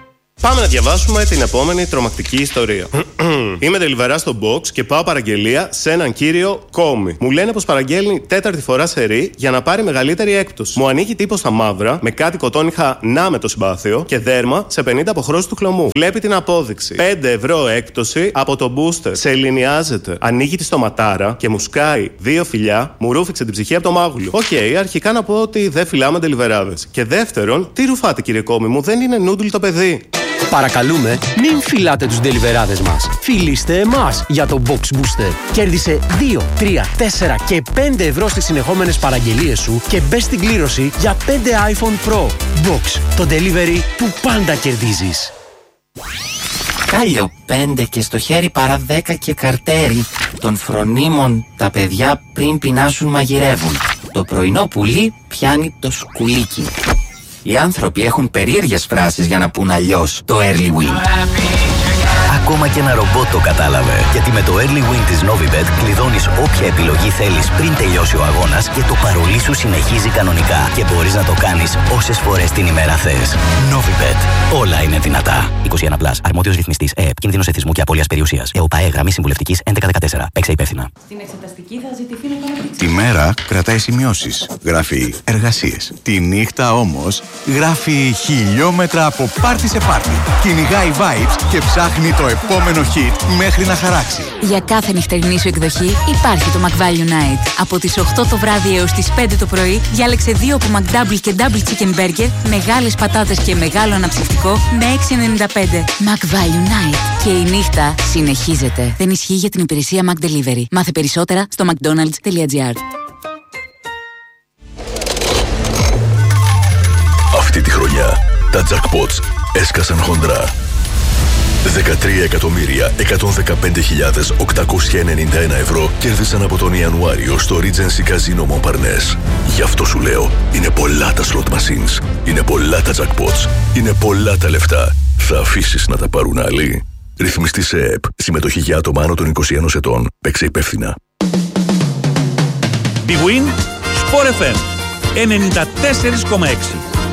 Πάμε να διαβάσουμε την επόμενη τρομακτική ιστορία. Είμαι delivery στο box και πάω παραγγελία σε έναν κύριο Κόμι. Μου λένε πως παραγγέλνει τέταρτη φορά σερί για να πάρει μεγαλύτερη έκπτωση. Μου ανοίγει τύπο στα μαύρα με κάτι κοτόνιχα να με το συμπάθειο και δέρμα σε 50 αποχρώσεις του χλωμού. Βλέπει την απόδειξη. 5 ευρώ έκπτωση από το booster. Σε ελληνιάζεται. Ανοίγει τη στοματάρα και μου σκάει 2 φιλιά, μου ρούφηξε την ψυχή από το μάγουλο. Οκ, αρχικά να πω ότι δεν φυλάμε ντελιβεράδες. Και δεύτερον, τι ρουφάτε κύριε Κόμι μου, δεν είναι νούντουλ το παιδί. Παρακαλούμε, μην φυλάτε τους ντελιβεράδες μας. Φιλήστε εμάς για το Box Booster. Κέρδισε 2, 3, 4 και 5 ευρώ στις συνεχόμενες παραγγελίες σου και μπες στην κλήρωση για 5 iPhone Pro. Box, το delivery που πάντα κερδίζεις. Κάλιο 5 και στο χέρι παρά 10 και καρτέρι. Των φρονίμων τα παιδιά πριν πεινάσουν μαγειρεύουν. Το πρωινό πουλί πιάνει το σκουλίκι. Οι άνθρωποι έχουν περίεργες φράσεις για να πούν αλλιώς το early win. Ακόμα και ένα ρομπότ το κατάλαβε. Γιατί με το early win της Novibet κλειδώνεις όποια επιλογή θέλεις πριν τελειώσει ο αγώνας και το παρολί σου συνεχίζει κανονικά. Και μπορείς να το κάνεις όσες φορές την ημέρα θες. Novibet. Όλα είναι δυνατά. 21+. Αρμόδιος ρυθμιστής ΕΕΠ. Κίνδυνος εθισμού και απώλειας περιουσίας. ΕΟΠΑΕ. Γραμμή συμβουλευτικής 1114. Παίξε υπεύθυνα. Στην εξεταστική θα ζητηθεί να κάνω πίτσα. Τη μέρα κρατάει σημειώσεις. Γράφει εργασίες. Τη νύχτα όμως γράφει χιλιόμετρα από πάρτι σε πάρτι. Κυνηγάει vibes και ψάχνει το επόμενο hit μέχρι να χαράξει. Για κάθε νυχτερινή σου εκδοχή υπάρχει το McValue Night. Από τις 8 το βράδυ έως τις 5 το πρωί διάλεξε 2 από McDouble και Double Chicken Burger, μεγάλες πατάτες και μεγάλο αναψυκτικό με 6,95. McValue Night. Και η νύχτα συνεχίζεται. Δεν ισχύει για την υπηρεσία Mac Delivery. Μάθε περισσότερα στο mcdonalds.gr. Αυτή τη χρονιά τα jackpots έσκασαν χοντρά. 13.115.891 ευρώ κέρδισαν από τον Ιανουάριο στο Regency Casino Montparnasse. Γι' αυτό σου λέω, είναι πολλά τα slot machines, είναι πολλά τα jackpots, είναι πολλά τα λεφτά. Θα αφήσεις να τα πάρουν άλλοι? Ρυθμιστή σε ΕΕΠ. Συμμετοχή για άτομα άνω των 21 ετών. Παίξε υπεύθυνα. Big Win, Sport FM 94,6.